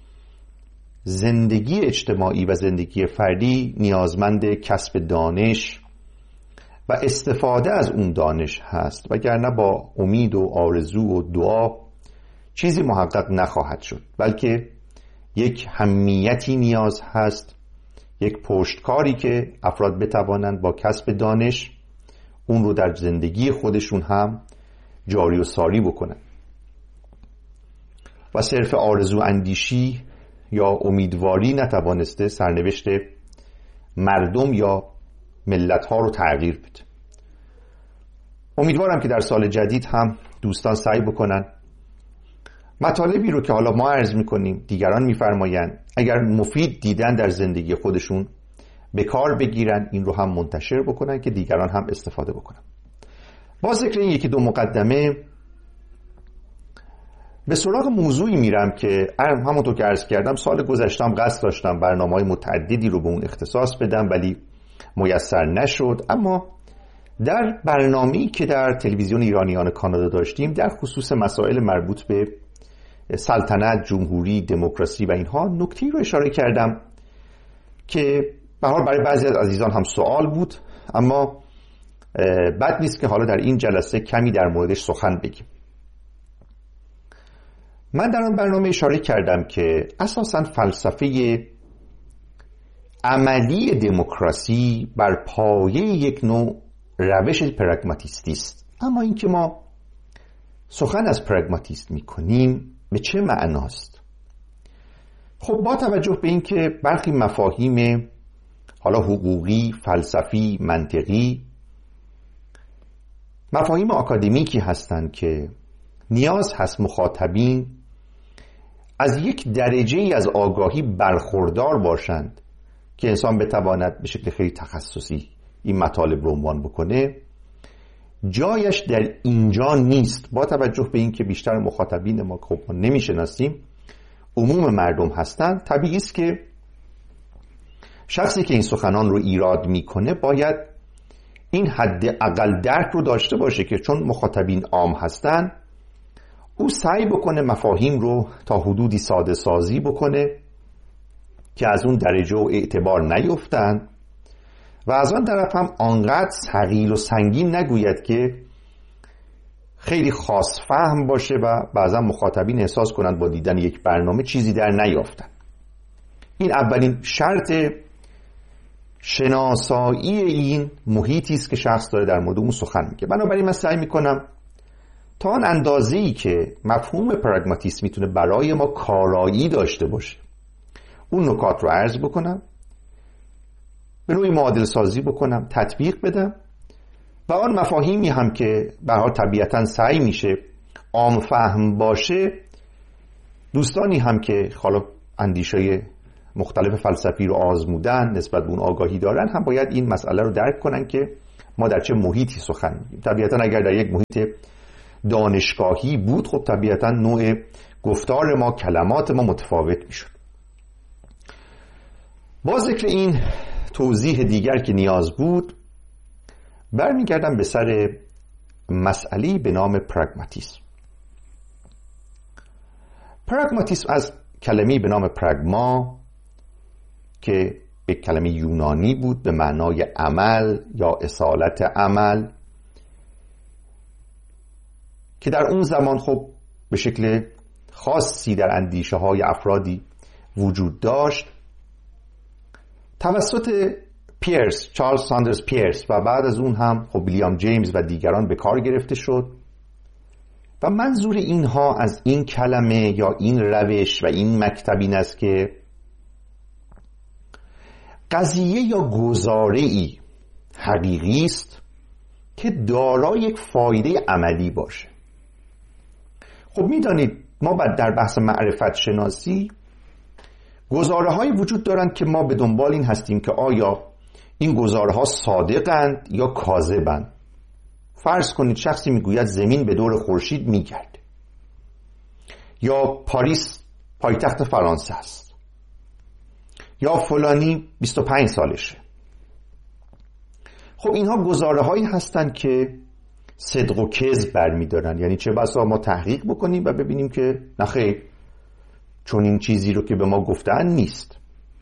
زندگی اجتماعی و زندگی فردی نیازمند کسب دانش و استفاده از اون دانش هست، وگرنه با امید و آرزو و دعا چیزی محقق نخواهد شد، بلکه یک همیتی نیاز هست، یک پشتکاری که افراد بتوانند با کسب دانش اون رو در زندگی خودشون هم جاری و ساری بکنن و صرف آرزو اندیشی یا امیدواری نتوانسته سرنوشت مردم یا ملت ها رو تغییر بده. امیدوارم که در سال جدید هم دوستان سعی بکنن مطالبی رو که حالا ما عرض میکنیم، دیگران میفرمایند، اگر مفید دیدن در زندگی خودشون به کار بگیرن، این رو هم منتشر بکنن که دیگران هم استفاده بکنن. با ذکر این یکی دو مقدمه به سراغ موضوعی میرم که همونطور که عرض کردم سال گذشتم قصد داشتم برنامه‌های متعددی رو به اون اختصاص بدم ولی میسر نشد. اما در برنامه‌ای که در تلویزیون ایرانیان کانادا داشتیم در خصوص مسائل مربوط به سلطنت، جمهوری، دموکراسی و اینها نکته‌ای رو اشاره کردم که به هر حال برای بعضی از عزیزان هم سوال بود، اما بد نیست که حالا در این جلسه کمی در موردش سخن بگیم. من در آن برنامه اشاره کردم که اساساً فلسفه عملی دموکراسی بر پایه یک نوع روش پراگماتیستی است. اما اینکه ما سخن از پراگماتیست میکنیم به چه معناست؟ خب با توجه به اینکه برخی مفاهیم حالا حقوقی، فلسفی، منطقی، مفاهیم آکادمیکی هستند که نیاز هست مخاطبین از یک درجه ای از آگاهی برخوردار باشند که انسان بتواند به شکل خیلی تخصصی این مطالب رو عنوان بکنه، جایش در اینجا نیست. با توجه به اینکه بیشتر مخاطبین ما خب نمیشناسیم، عموم مردم هستند، طبیعی است که شخصی که این سخنان رو ایراد میکنه باید این حد اقل درک رو داشته باشه که چون مخاطبین عام هستن، او سعی بکنه مفاهیم رو تا حدودی ساده سازی بکنه که از اون درجه و اعتبار نیفتن و از آن طرف هم آنقدر ثقیل و سنگین نگوید که خیلی خاص فهم باشه و بعضا مخاطبین احساس کنند با دیدن یک برنامه چیزی در نیافتن. این اولین شرط شناسایی این محیطی است که شخص داره در مورد اون سخن میگه. بنابراین من سعی میکنم تا آن اندازه‌ای که مفهوم پراگماتیسم میتونه برای ما کارایی داشته باشه اون نکات رو عرض بکنم، به نوعی معادل سازی بکنم، تطبیق بدم و آن مفاهیمی هم که به هر حال طبیعتاً سعی میشه عام فهم باشه، دوستانی هم که حالا اندیشه مختلف فلسفی رو آزمودن نسبت به اون آگاهی دارن هم باید این مسئله رو درک کنن که ما در چه محیطی سخن میگیم. طبیعتاً اگر در یک محیط دانشگاهی بود خب طبیعتاً نوع گفتار ما، کلمات ما متفاوت میشد. با ذکر این توضیح دیگر که نیاز بود، برمیگردم به سر مسئله به نام پراگماتیسم. پراگماتیسم از کلمه‌ای به نام پراگما که یک کلمه یونانی بود به معنای عمل یا اصالت عمل، که در اون زمان خب به شکل خاصی در اندیشه های افرادی وجود داشت، توسط پیرس، چارلز ساندرز پیرس و بعد از اون هم خب ویلیام جیمز و دیگران به کار گرفته شد و منظور اینها از این کلمه یا این روش و این مکتب این است که قضیه یا گزاره‌ای حقیقی است که دارای یک فایده عملی باشه. خب میدانید ما بعد در بحث معرفت شناسی گزاره های وجود دارند که ما به دنبال این هستیم که آیا این گزاره ها صادقند یا کاذبند. فرض کنید شخصی میگوید زمین به دور خورشید میگرده، یا پاریس پایتخت فرانسه است، یا فلانی بیست و پنج سالشه. خب اینها گزاره هایی هستند که صدق و کذب برمی‌دارن، یعنی چه بسا ما تحقیق بکنیم و ببینیم که نخیر چون این چیزی رو که به ما گفتن نیست.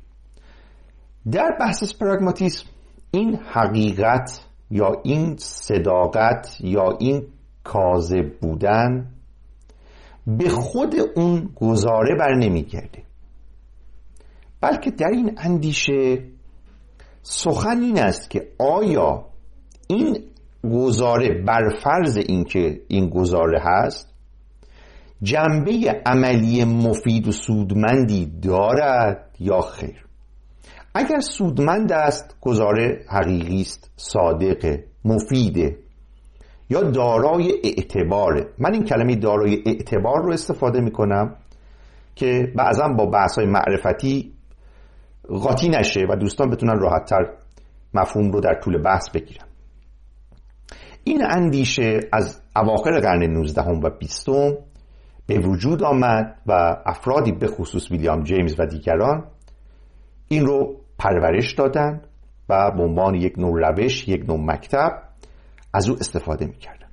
در بحث پراگماتیسم این حقیقت یا این صداقت یا این کاذب بودن به خود اون گزاره بر نمیگرده، بلکه در این اندیشه سخن این است که آیا این گزاره بر فرض این که این گزاره هست جنبه عملی مفید و سودمندی دارد یا خیر. اگر سودمند است گزاره حقیقی است، صادقه، مفیده یا دارای اعتباره. من این کلمه دارای اعتبار رو استفاده می کنم که بعضا با بحث‌های معرفتی قاطی نشه و دوستان بتونن راحت‌تر مفهوم رو در طول بحث بگیرن. این اندیشه از اواخر قرن نوزدهم و بیستم به وجود آمد و افرادی به خصوص ویلیام جیمز و دیگران این رو پرورش دادن و به عنوان یک نوع روش، یک نوع مکتب از او استفاده می‌کردن.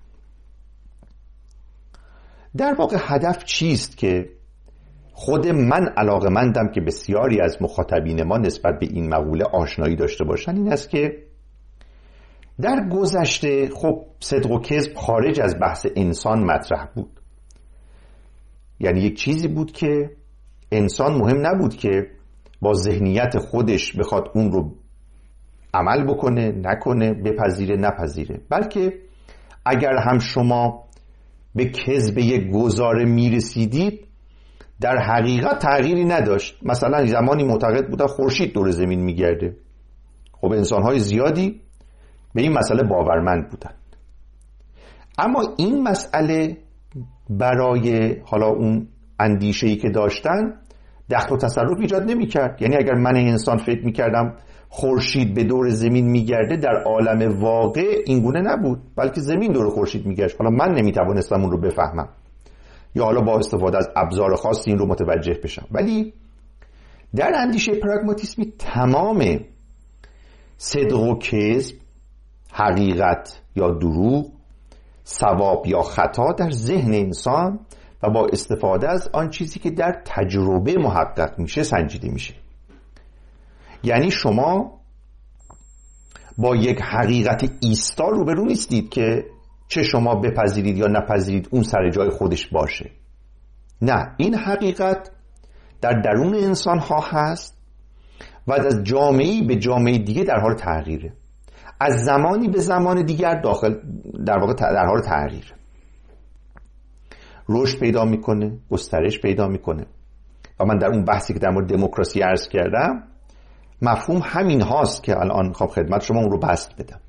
در واقع هدف چیست که خود من علاقه‌مندم که بسیاری از مخاطبین ما نسبت به این مقوله آشنایی داشته باشن، این است که در گذشته خب صدق و کذب خارج از بحث انسان مطرح بود. یعنی یک چیزی بود که انسان مهم نبود که با ذهنیت خودش بخواد اون رو عمل بکنه، نکنه، بپذیره، نپذیره، بلکه اگر هم شما به کذب یک گزاره میرسیدید در حقیقت تغییری نداشت. مثلا زمانی معتقد بودن خورشید دور زمین میگرده، خب انسان‌های زیادی به این مسئله باورمند بودن، اما این مسئله برای حالا اون اندیشه‌ای که داشتن دخل و تصرف ایجاد نمی‌کرد. یعنی اگر من انسان فکر می‌کردم خورشید به دور زمین میگرده، در عالم واقع اینگونه نبود، بلکه زمین دور خورشید میگشت. حالا من نمیتوانستم اون رو بفهمم یا حالا با استفاده از ابزار خاصی این رو متوجه بشم. ولی در اندیشه پراگماتیسمی تمام صدق و کذب، حقیقت یا دروغ، صواب یا خطا در ذهن انسان و با استفاده از آن چیزی که در تجربه محقق میشه سنجیده میشه. یعنی شما با یک حقیقت ایستا روبرو نیستید که چه شما بپذیرید یا نپذیرید اون سر جای خودش باشه. نه، این حقیقت در درون انسان ها هست و از جامعه‌ای به جامعه دیگه در حال تغییره، از زمانی به زمان دیگر داخل در واقع در حال تغییر. رشد پیدا میکنه، گسترش پیدا میکنه. و من در اون بحثی که در مورد دموکراسی عرض کردم مفهوم همین هاست که الان خب خدمت شما اون رو بسط بدم.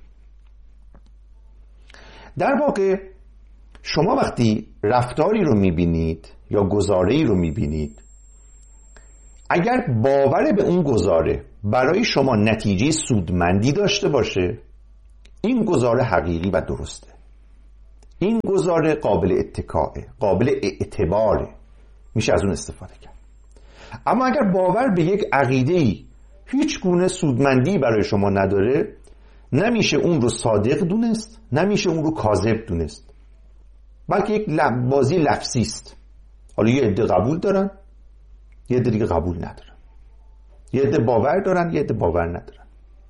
در واقع شما وقتی رفتاری رو میبینید یا گزاره‌ای رو میبینید، اگر باور به اون گزاره برای شما نتیجه سودمندی داشته باشه، این گزاره حقیقی و درسته، این گزاره قابل اتکاء، قابل اعتباره، میشه از اون استفاده کرد. اما اگر باور به یک عقیده‌ای هیچ گونه سودمندی برای شما نداره، نمیشه اون رو صادق دونست، نمیشه اون رو کاذب دونست، بلکه یک بازی لفظی است. حالا یه عده قبول دارن، یه عده دیگه قبول ندارن، یه عده باور دارن، یه عده باور ندارن.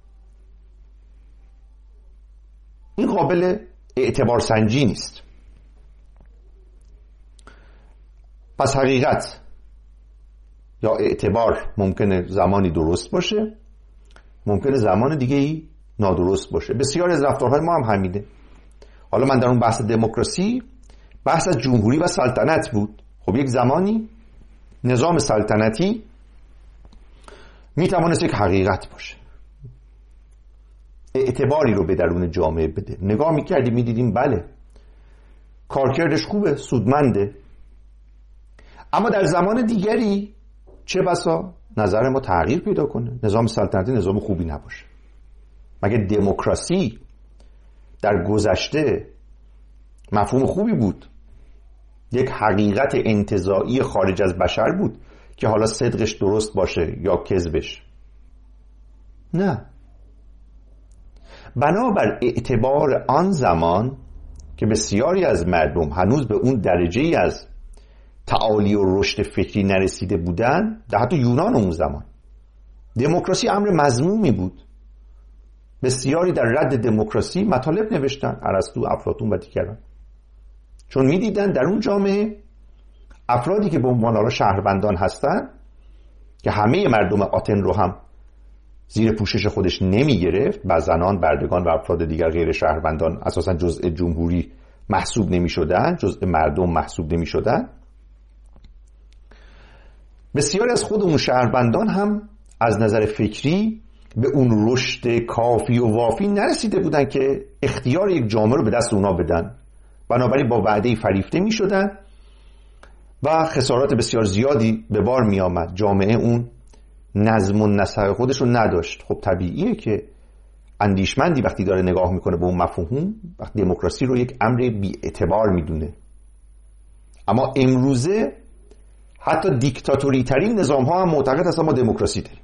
این قابل اعتبار سنجی نیست. پس حقیقت یا اعتبار ممکنه زمانی درست باشه، ممکنه زمان دیگه ای نادرست باشه. بسیار از رفتارهای ما هم همینه. حالا من در اون بحث دموکراسی بحث از جمهوری و سلطنت بود. خب یک زمانی نظام سلطنتی میتوانست یک حقیقت باشه، اعتباری رو به درون جامعه بده. نگاه میکردیم میدیدیم بله کارکردش خوبه، سودمنده. اما در زمان دیگری چه بسا نظر ما تغییر پیدا کنه، نظام سلطنتی نظام خوبی نباشه. مگه دموکراسی در گذشته مفهوم خوبی بود؟ یک حقیقت انتزاعی خارج از بشر بود که حالا صدقش درست باشه یا کذبش؟ نه. بنابر اعتبار آن زمان که بسیاری از مردم هنوز به اون درجه‌ای از تعالی و رشد فکری نرسیده بودن، در حتی یونان اون زمان دموکراسی امر مذمومی بود. بسیاری در رد دموکراسی مطالب نوشتن، ارسطو، افلاطون و دیگران، چون میدیدن در اون جامعه افرادی که به عنوان حالا شهروندان هستن که همه مردم آتن رو هم زیر پوشش خودش نمی گرفت و زنان، بردگان و افراد دیگر غیر شهروندان اساسا جزء جمهوری محسوب نمی شدن، جزء مردم محسوب نمی شدن. بسیاری از خود اون شهروندان هم از نظر فکری به اون رشد کافی و وافی نرسیده بودن که اختیار یک جامعه رو به دست اونا بدن. بنابراین با وعده فریفته می شدن و خسارات بسیار زیادی به بار می آمد. جامعه اون نظم و نسق خودش رو نداشت. خب طبیعیه که اندیشمندی وقتی داره نگاه میکنه به اون مفهوم، وقتی دموکراسی رو یک امر بی اعتبار میدونه. اما امروزه حتی دیکتاتوری ترین نظام ها هم معتقد هستن ما دموکراسی داریم.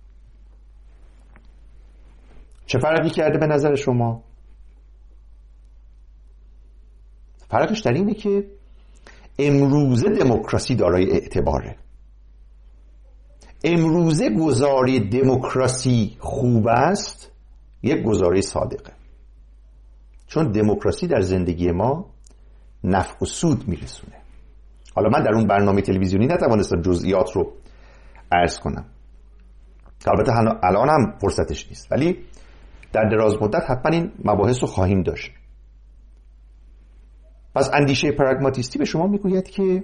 چه فرقی کرده به نظر شما؟ فرقش در اینه که امروزه دموکراسی دارای اعتباره. امروزه گزاره دموکراسی خوب است، یک گزاره صادقه، چون دموکراسی در زندگی ما نفع و سود میرسونه. حالا من در اون برنامه تلویزیونی نتوانستم جزئیات رو عرض کنم، البته الان هم فرصتش نیست، ولی در دراز مدت حتما این مباحث رو خواهیم داشت. پس اندیشه پراگماتیستی به شما میگوید که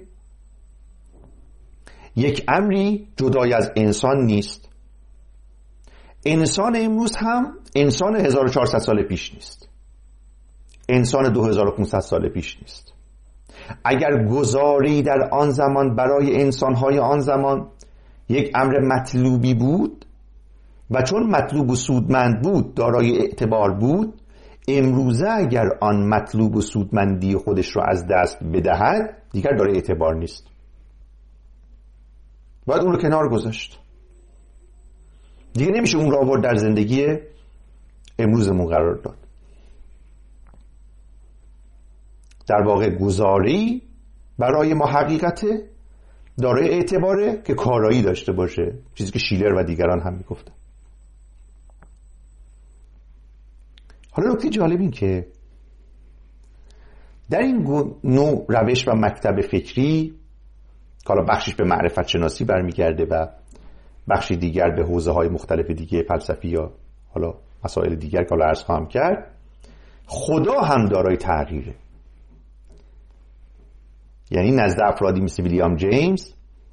یک امری جدای از انسان نیست. انسان امروز هم انسان هزار و چهارصد سال پیش نیست، انسان دو هزار و پانصد سال پیش نیست. اگر گزاره‌ای در آن زمان برای انسان‌های آن زمان یک امر مطلوبی بود و چون مطلوب و سودمند بود دارای اعتبار بود، امروزه اگر آن مطلوب و سودمندی خودش رو از دست بدهد دیگر دارای اعتبار نیست، باید اون رو کنار گذاشت. دیگه نمیشه اون رو آورد در زندگی امروزمون قرار داد. در واقع گزاره‌ای برای ما حقیقته دارای اعتباره که کارایی داشته باشه، چیزی که شیلر و دیگران هم میگفتن. حالا نکته جالب این که در این نوع روش و مکتب فکری که حالا بخشش به معرفت شناسی برمیگرده و بخشی دیگر به حوزه های مختلف دیگه فلسفی یا حالا مسائل دیگر که حالا عرض خواهم کرد، خدا هم دارای تغییره. یعنی نزد افرادی مثل ویلیام جیمز،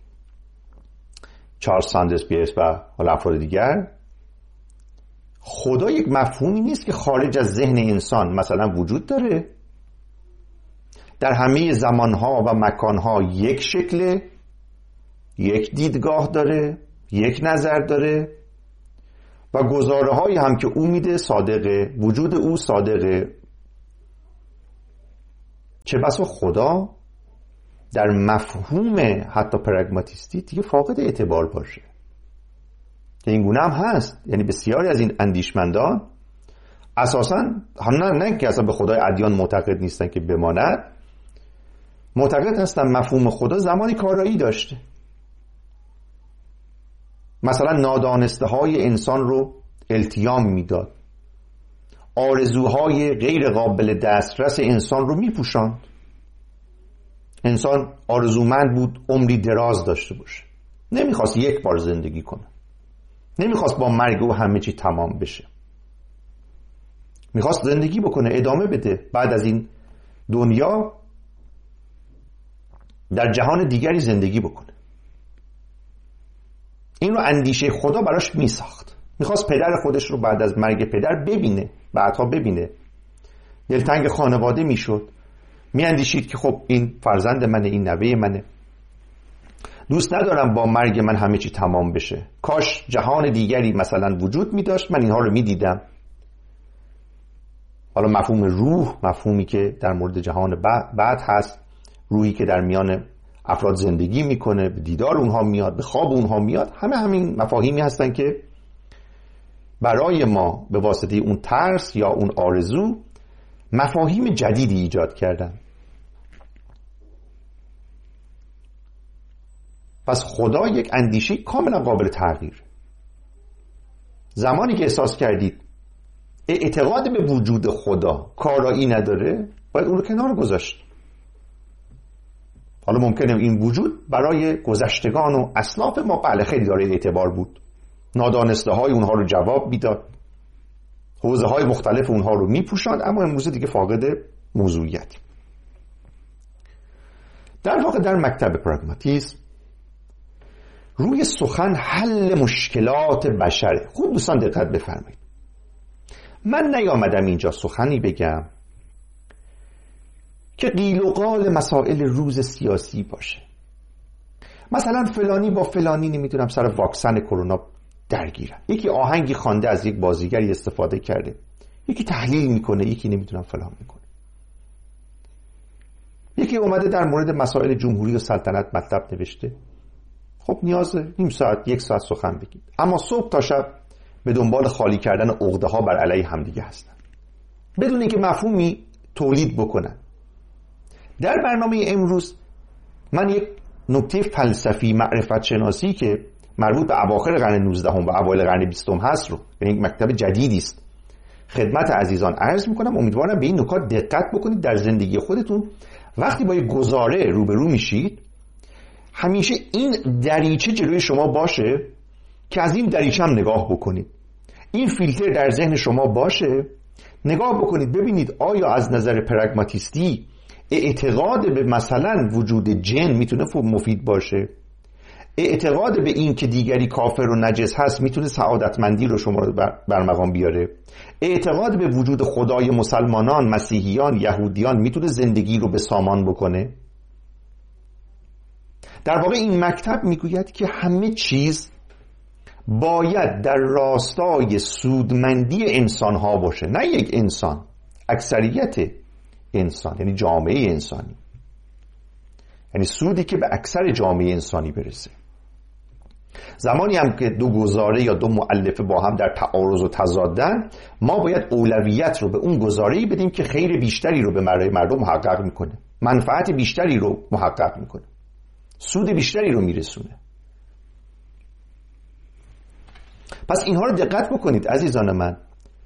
چارلز ساندرز پیرس و حالا افراد دیگر، خدا یک مفهومی نیست که خارج از ذهن انسان مثلا وجود داره، در همه زمانها و مکانها یک شکل، یک دیدگاه داره، یک نظر داره و گزاره هایی هم که او میده صادقه، وجود او صادقه. چه بسا خدا در مفهوم حتی پراگماتیستی دیگه فاقد اعتبار باشه. این گونه هم هست، یعنی بسیاری از این اندیشمندان اساساً نه نه که اصلا به خدای ادیان معتقد نیستن که بماند، معتقد هستن مفهوم خدا زمانی کارایی داشته، مثلا نادانسته های انسان رو التیام میداد، آرزوهای غیر قابل دسترس انسان رو میپوشاند. انسان آرزومند بود عمری دراز داشته باشه، نمیخواست یک بار زندگی کنه، نمیخواست با مرگ او همه چی تمام بشه، میخواست زندگی بکنه، ادامه بده، بعد از این دنیا در جهان دیگری زندگی بکنه. این رو اندیشه خدا براش میساخت، میخواست پدر خودش رو بعد از مرگ پدر ببینه، بعدها ببینه، دلتنگ خانواده میشد، میاندیشید که خب این فرزند منه، این نوه منه، دوست ندارم با مرگ من همه چی تمام بشه، کاش جهان دیگری مثلا وجود می داشت من اینها رو می دیدم. حالا مفهوم روح، مفهومی که در مورد جهان بعد هست، روحی که در میان افراد زندگی میکنه، به دیدار اونها میاد، به خواب اونها میاد، همه همین مفاهیمی هستن که برای ما به واسطه اون ترس یا اون آرزو مفاهیم جدیدی ایجاد کردن. پس خدا یک اندیشه کاملا قابل تغییر. زمانی که احساس کردید اعتقاد به وجود خدا کارایی نداره، باید اون رو کنار گذاشت. حالا ممکنه این وجود برای گذشتگان و اسلاف ما بله خیلی داره اعتبار بود، نادانسته های اونها رو جواب میداد، حوزه های مختلف اونها رو میپوشاند، اما امروز دیگه فاقد موضوعیت. در واقع در مکتب پراگماتیسم روی سخن حل مشکلات بشره. خوب دوستان دقت بفرمایید، من نیامدم اینجا سخنی بگم که قیل و قال مسائل روز سیاسی باشه، مثلا فلانی با فلانی نمیدونم سر واکسن کرونا درگیرن، یکی آهنگی خوانده از یک بازیگری استفاده کرده، یکی تحلیل میکنه، یکی نمیدونم فلان میکنه، یکی اومده در مورد مسائل جمهوری و سلطنت مطلب نوشته. خب نیاز نیم ساعت یک ساعت سخن بگید، اما صبح تا شب به دنبال خالی کردن عقده ها بر علیه همدیگه هستن بدون اینکه مفهومی تولید بکنن. در برنامه امروز من یک نکته فلسفی معرفت شناسی که مربوط به اواخر قرن نوزدهم و اوایل قرن بیستم هست رو، یعنی یک مکتب جدیدی است، خدمت عزیزان عرض میکنم. امیدوارم به این نکات دقت بکنید در زندگی خودتون. وقتی با یک گزاره روبرو میشید همیشه این دریچه جلوی شما باشه که از این دریچه هم نگاه بکنید، این فیلتر در ذهن شما باشه، نگاه بکنید ببینید آیا از نظر پراگماتیستی اعتقاد به مثلا وجود جن میتونه مفید باشه، اعتقاد به این که دیگری کافر و نجس هست میتونه سعادتمندی رو شما رو بر مقام بیاره، اعتقاد به وجود خدای مسلمانان، مسیحیان، یهودیان میتونه زندگی رو به سامان بکنه. در واقع این مکتب میگوید که همه چیز باید در راستای سودمندی انسان ها باشه، نه یک انسان، اکثریت انسان، یعنی جامعه انسانی، یعنی سودی که به اکثر جامعه انسانی برسه. زمانی هم که دو گزاره یا دو مؤلفه با هم در تعارض و تضادن، ما باید اولویت رو به اون گزاره‌ای بدیم که خیر بیشتری رو به مردم محقق میکنه، منفعت بیشتری رو محقق میکنه، سود بیشتری رو میرسونه. پس اینها رو دقت بکنید عزیزان من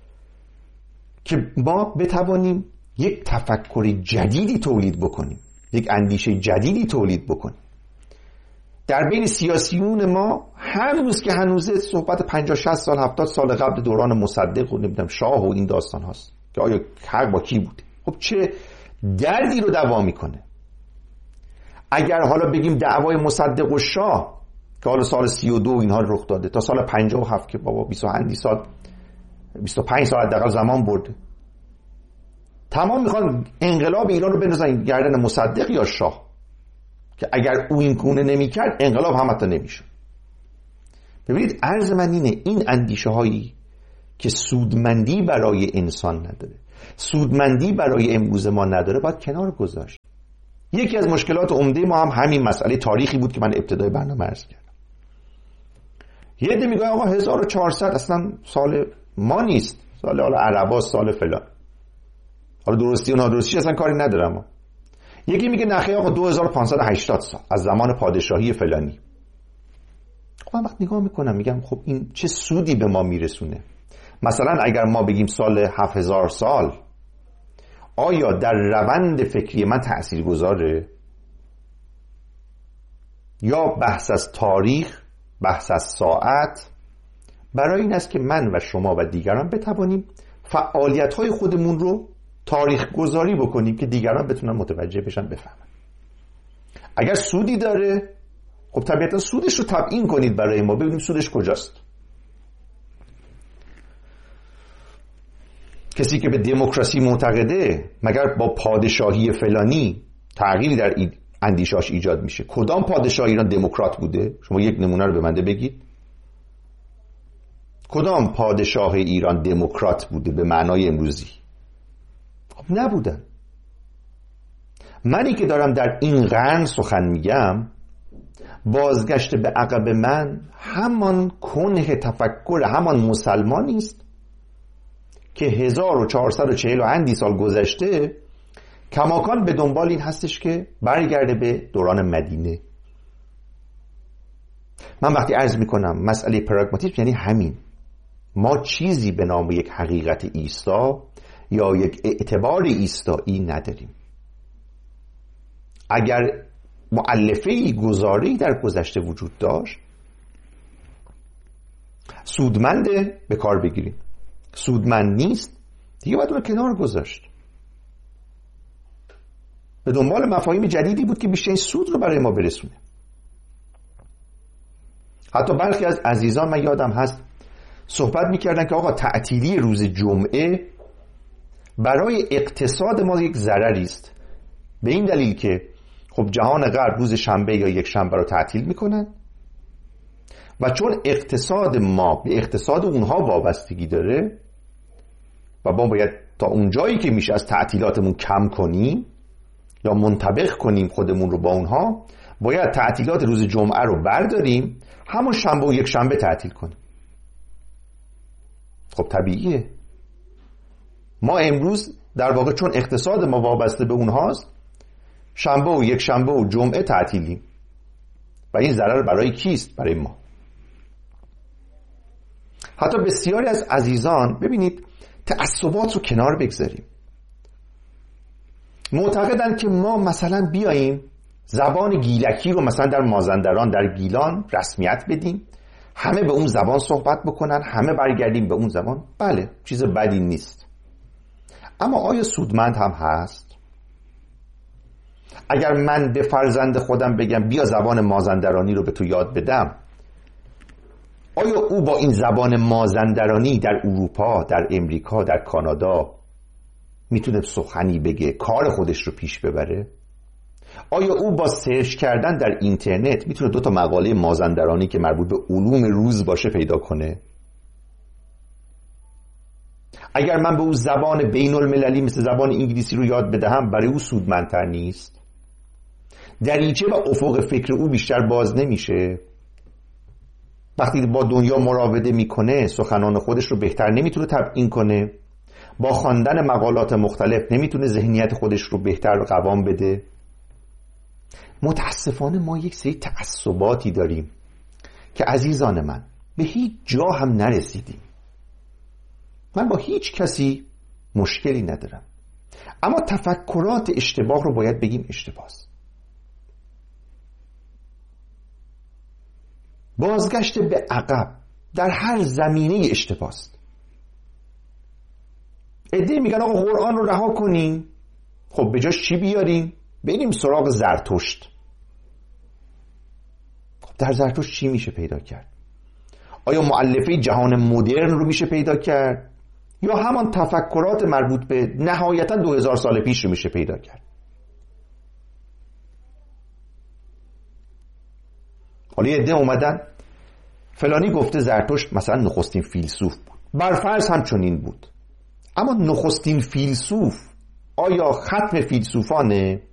که ما بتوانیم یک تفکر جدیدی تولید بکنیم، یک اندیشه جدیدی تولید بکنیم. در بین سیاسیون ما هنوز که هنوزه صحبت پنجاه شصت سال هفتاد سال قبل دوران مصدق و نمیدونم شاه و این داستان هاست که آیا حق با کی بود. خب چه دردی رو دوا میکنه. اگر حالا بگیم دعوای مصدق و شاه که حالا سال سی و دو اینها رخ داده تا سال پنجاه و هفت که بابا بیست و اندی سال بیست و پنج سال حداقل زمان برده، تمام میخوان انقلاب ایران رو بندازن گردن مصدق یا شاه که اگر او این گونه نمیکرد انقلاب هم حتی نمیشد. ببینید عرض من اینه، این اندیشه هایی که سودمندی برای انسان نداره، سودمندی برای امروز ما نداره، باید کنار گذاشت. یکی از مشکلات عمده ما هم همین مسئله تاریخی بود که من ابتدای برنامه عرض کردم. یه عده میگه آقا هزار و چهارصد اصلا سال ما نیست، سال حالا عربا، سال فلان، حالا درستی و نادرستیش اصلا کاری ندارم. یکی میگه نخیر آقا دو هزار و پانصد و هشتاد سال از زمان پادشاهی فلانی. خب من وقت نگاه میکنم میگم خب این چه سودی به ما میرسونه؟ مثلا اگر ما بگیم سال هفت هزار سال، آیا در روند فکری من تأثیر گذاره؟ یا بحث از تاریخ، بحث از ساعت برای این است که من و شما و دیگران بتوانیم فعالیت‌های خودمون رو تاریخ گذاری بکنیم که دیگران بتونن متوجه بشن، بفهمن. اگر سودی داره خب طبیعتا سودش رو تبیین کنید برای ما، ببینیم سودش کجاست. کسی که به دموکراسی معتقده مگر با پادشاهی فلانی تغییری در اندیشاش ایجاد میشه؟ کدام پادشاه ایران دموکرات بوده؟ شما یک نمونه رو به من بگید. کدام پادشاه ایران دموکرات بوده به معنای امروزی؟ خب نبودن. منی که دارم در این قرن سخن میگم، بازگشت به عقب من همان کنه تفکر همان مسلمانی است که هزار و چهارصد و چهل و اندی سال گذشته کماکان به دنبال این هستش که برگرده به دوران مدینه. من وقتی عرض میکنم مسئله پراگماتیسم یعنی همین، ما چیزی به نام یک حقیقت ایستا یا یک اعتبار ایستایی نداریم. اگر مؤلفه‌ای گزاره‌ای در گذشته وجود داشت، سودمنده به کار بگیریم، سودمند نیست دیگه باید اون رو کنار گذاشت. به دنبال مفاهیم جدیدی بود که بیشترین سود رو برای ما برسونه. حتی برخی از عزیزان من یادم هست صحبت میکردن که آقا تعطیلی روز جمعه برای اقتصاد ما یک ضرری است، به این دلیل که خب جهان غرب روز شنبه یا یک شنبه رو تعطیل میکنن و چون اقتصاد ما به اقتصاد اونها وابستگی داره و ما باید تا اون جایی که میشه از تعطیلاتمون کم کنیم یا منطبق کنیم خودمون رو با اونها، باید تعطیلات روز جمعه رو برداریم، همون شنبه و یک شنبه تعطیل کنیم. خب طبیعیه. ما امروز در واقع چون اقتصاد ما وابسته به اونهاست، شنبه و یک شنبه و جمعه تعطیلیم و این ضرر برای کیست؟ برای ما. حتی بسیاری از عزیزان، ببینید تعصبات رو کنار بگذاریم، معتقدن که ما مثلا بیاییم زبان گیلکی رو مثلا در مازندران در گیلان رسمیت بدیم، همه به اون زبان صحبت بکنن، همه برگردیم به اون زبان. بله چیز بدی نیست، اما آیا سودمند هم هست؟ اگر من به فرزند خودم بگم بیا زبان مازندرانی رو به تو یاد بدم، آیا او با این زبان مازندرانی در اروپا، در امریکا، در کانادا میتونه سخنی بگه، کار خودش رو پیش ببره؟ آیا او با سرچ کردن در اینترنت میتونه دو تا مقاله مازندرانی که مربوط به علوم روز باشه پیدا کنه؟ اگر من به او زبان بین المللی مثل زبان انگلیسی رو یاد بدهم، برای او سودمندتر نیست؟ دریچه و افق فکر او بیشتر باز نمیشه؟ وقتی با دنیا مراوده میکنه سخنان خودش رو بهتر نمیتونه تبیین کنه؟ با خواندن مقالات مختلف نمیتونه ذهنیت خودش رو بهتر قوام بده؟ متاسفانه ما یک سری تعصباتی داریم که عزیزان من به هیچ جا هم نرسیدیم. من با هیچ کسی مشکلی ندارم، اما تفکرات اشتباه رو باید بگیم اشتباه است. بازگشت به عقب در هر زمینه اشتباه است. عده‌ای میگن آقا قرآن رو رها کنیم، خب به جاش چی بیاریم؟ بریم سراغ زرتشت. در زرتشت چی میشه پیدا کرد؟ آیا مؤلفه جهان مدرن رو میشه پیدا کرد یا همان تفکرات مربوط به نهایتا دو هزار سال پیش رو میشه پیدا کرد؟ حالا یه عده اومدن فلانی گفته زرتشت مثلا نخستین فیلسوف بود، برفرض همچنین بود، اما نخستین فیلسوف آیا ختم فیلسوفانه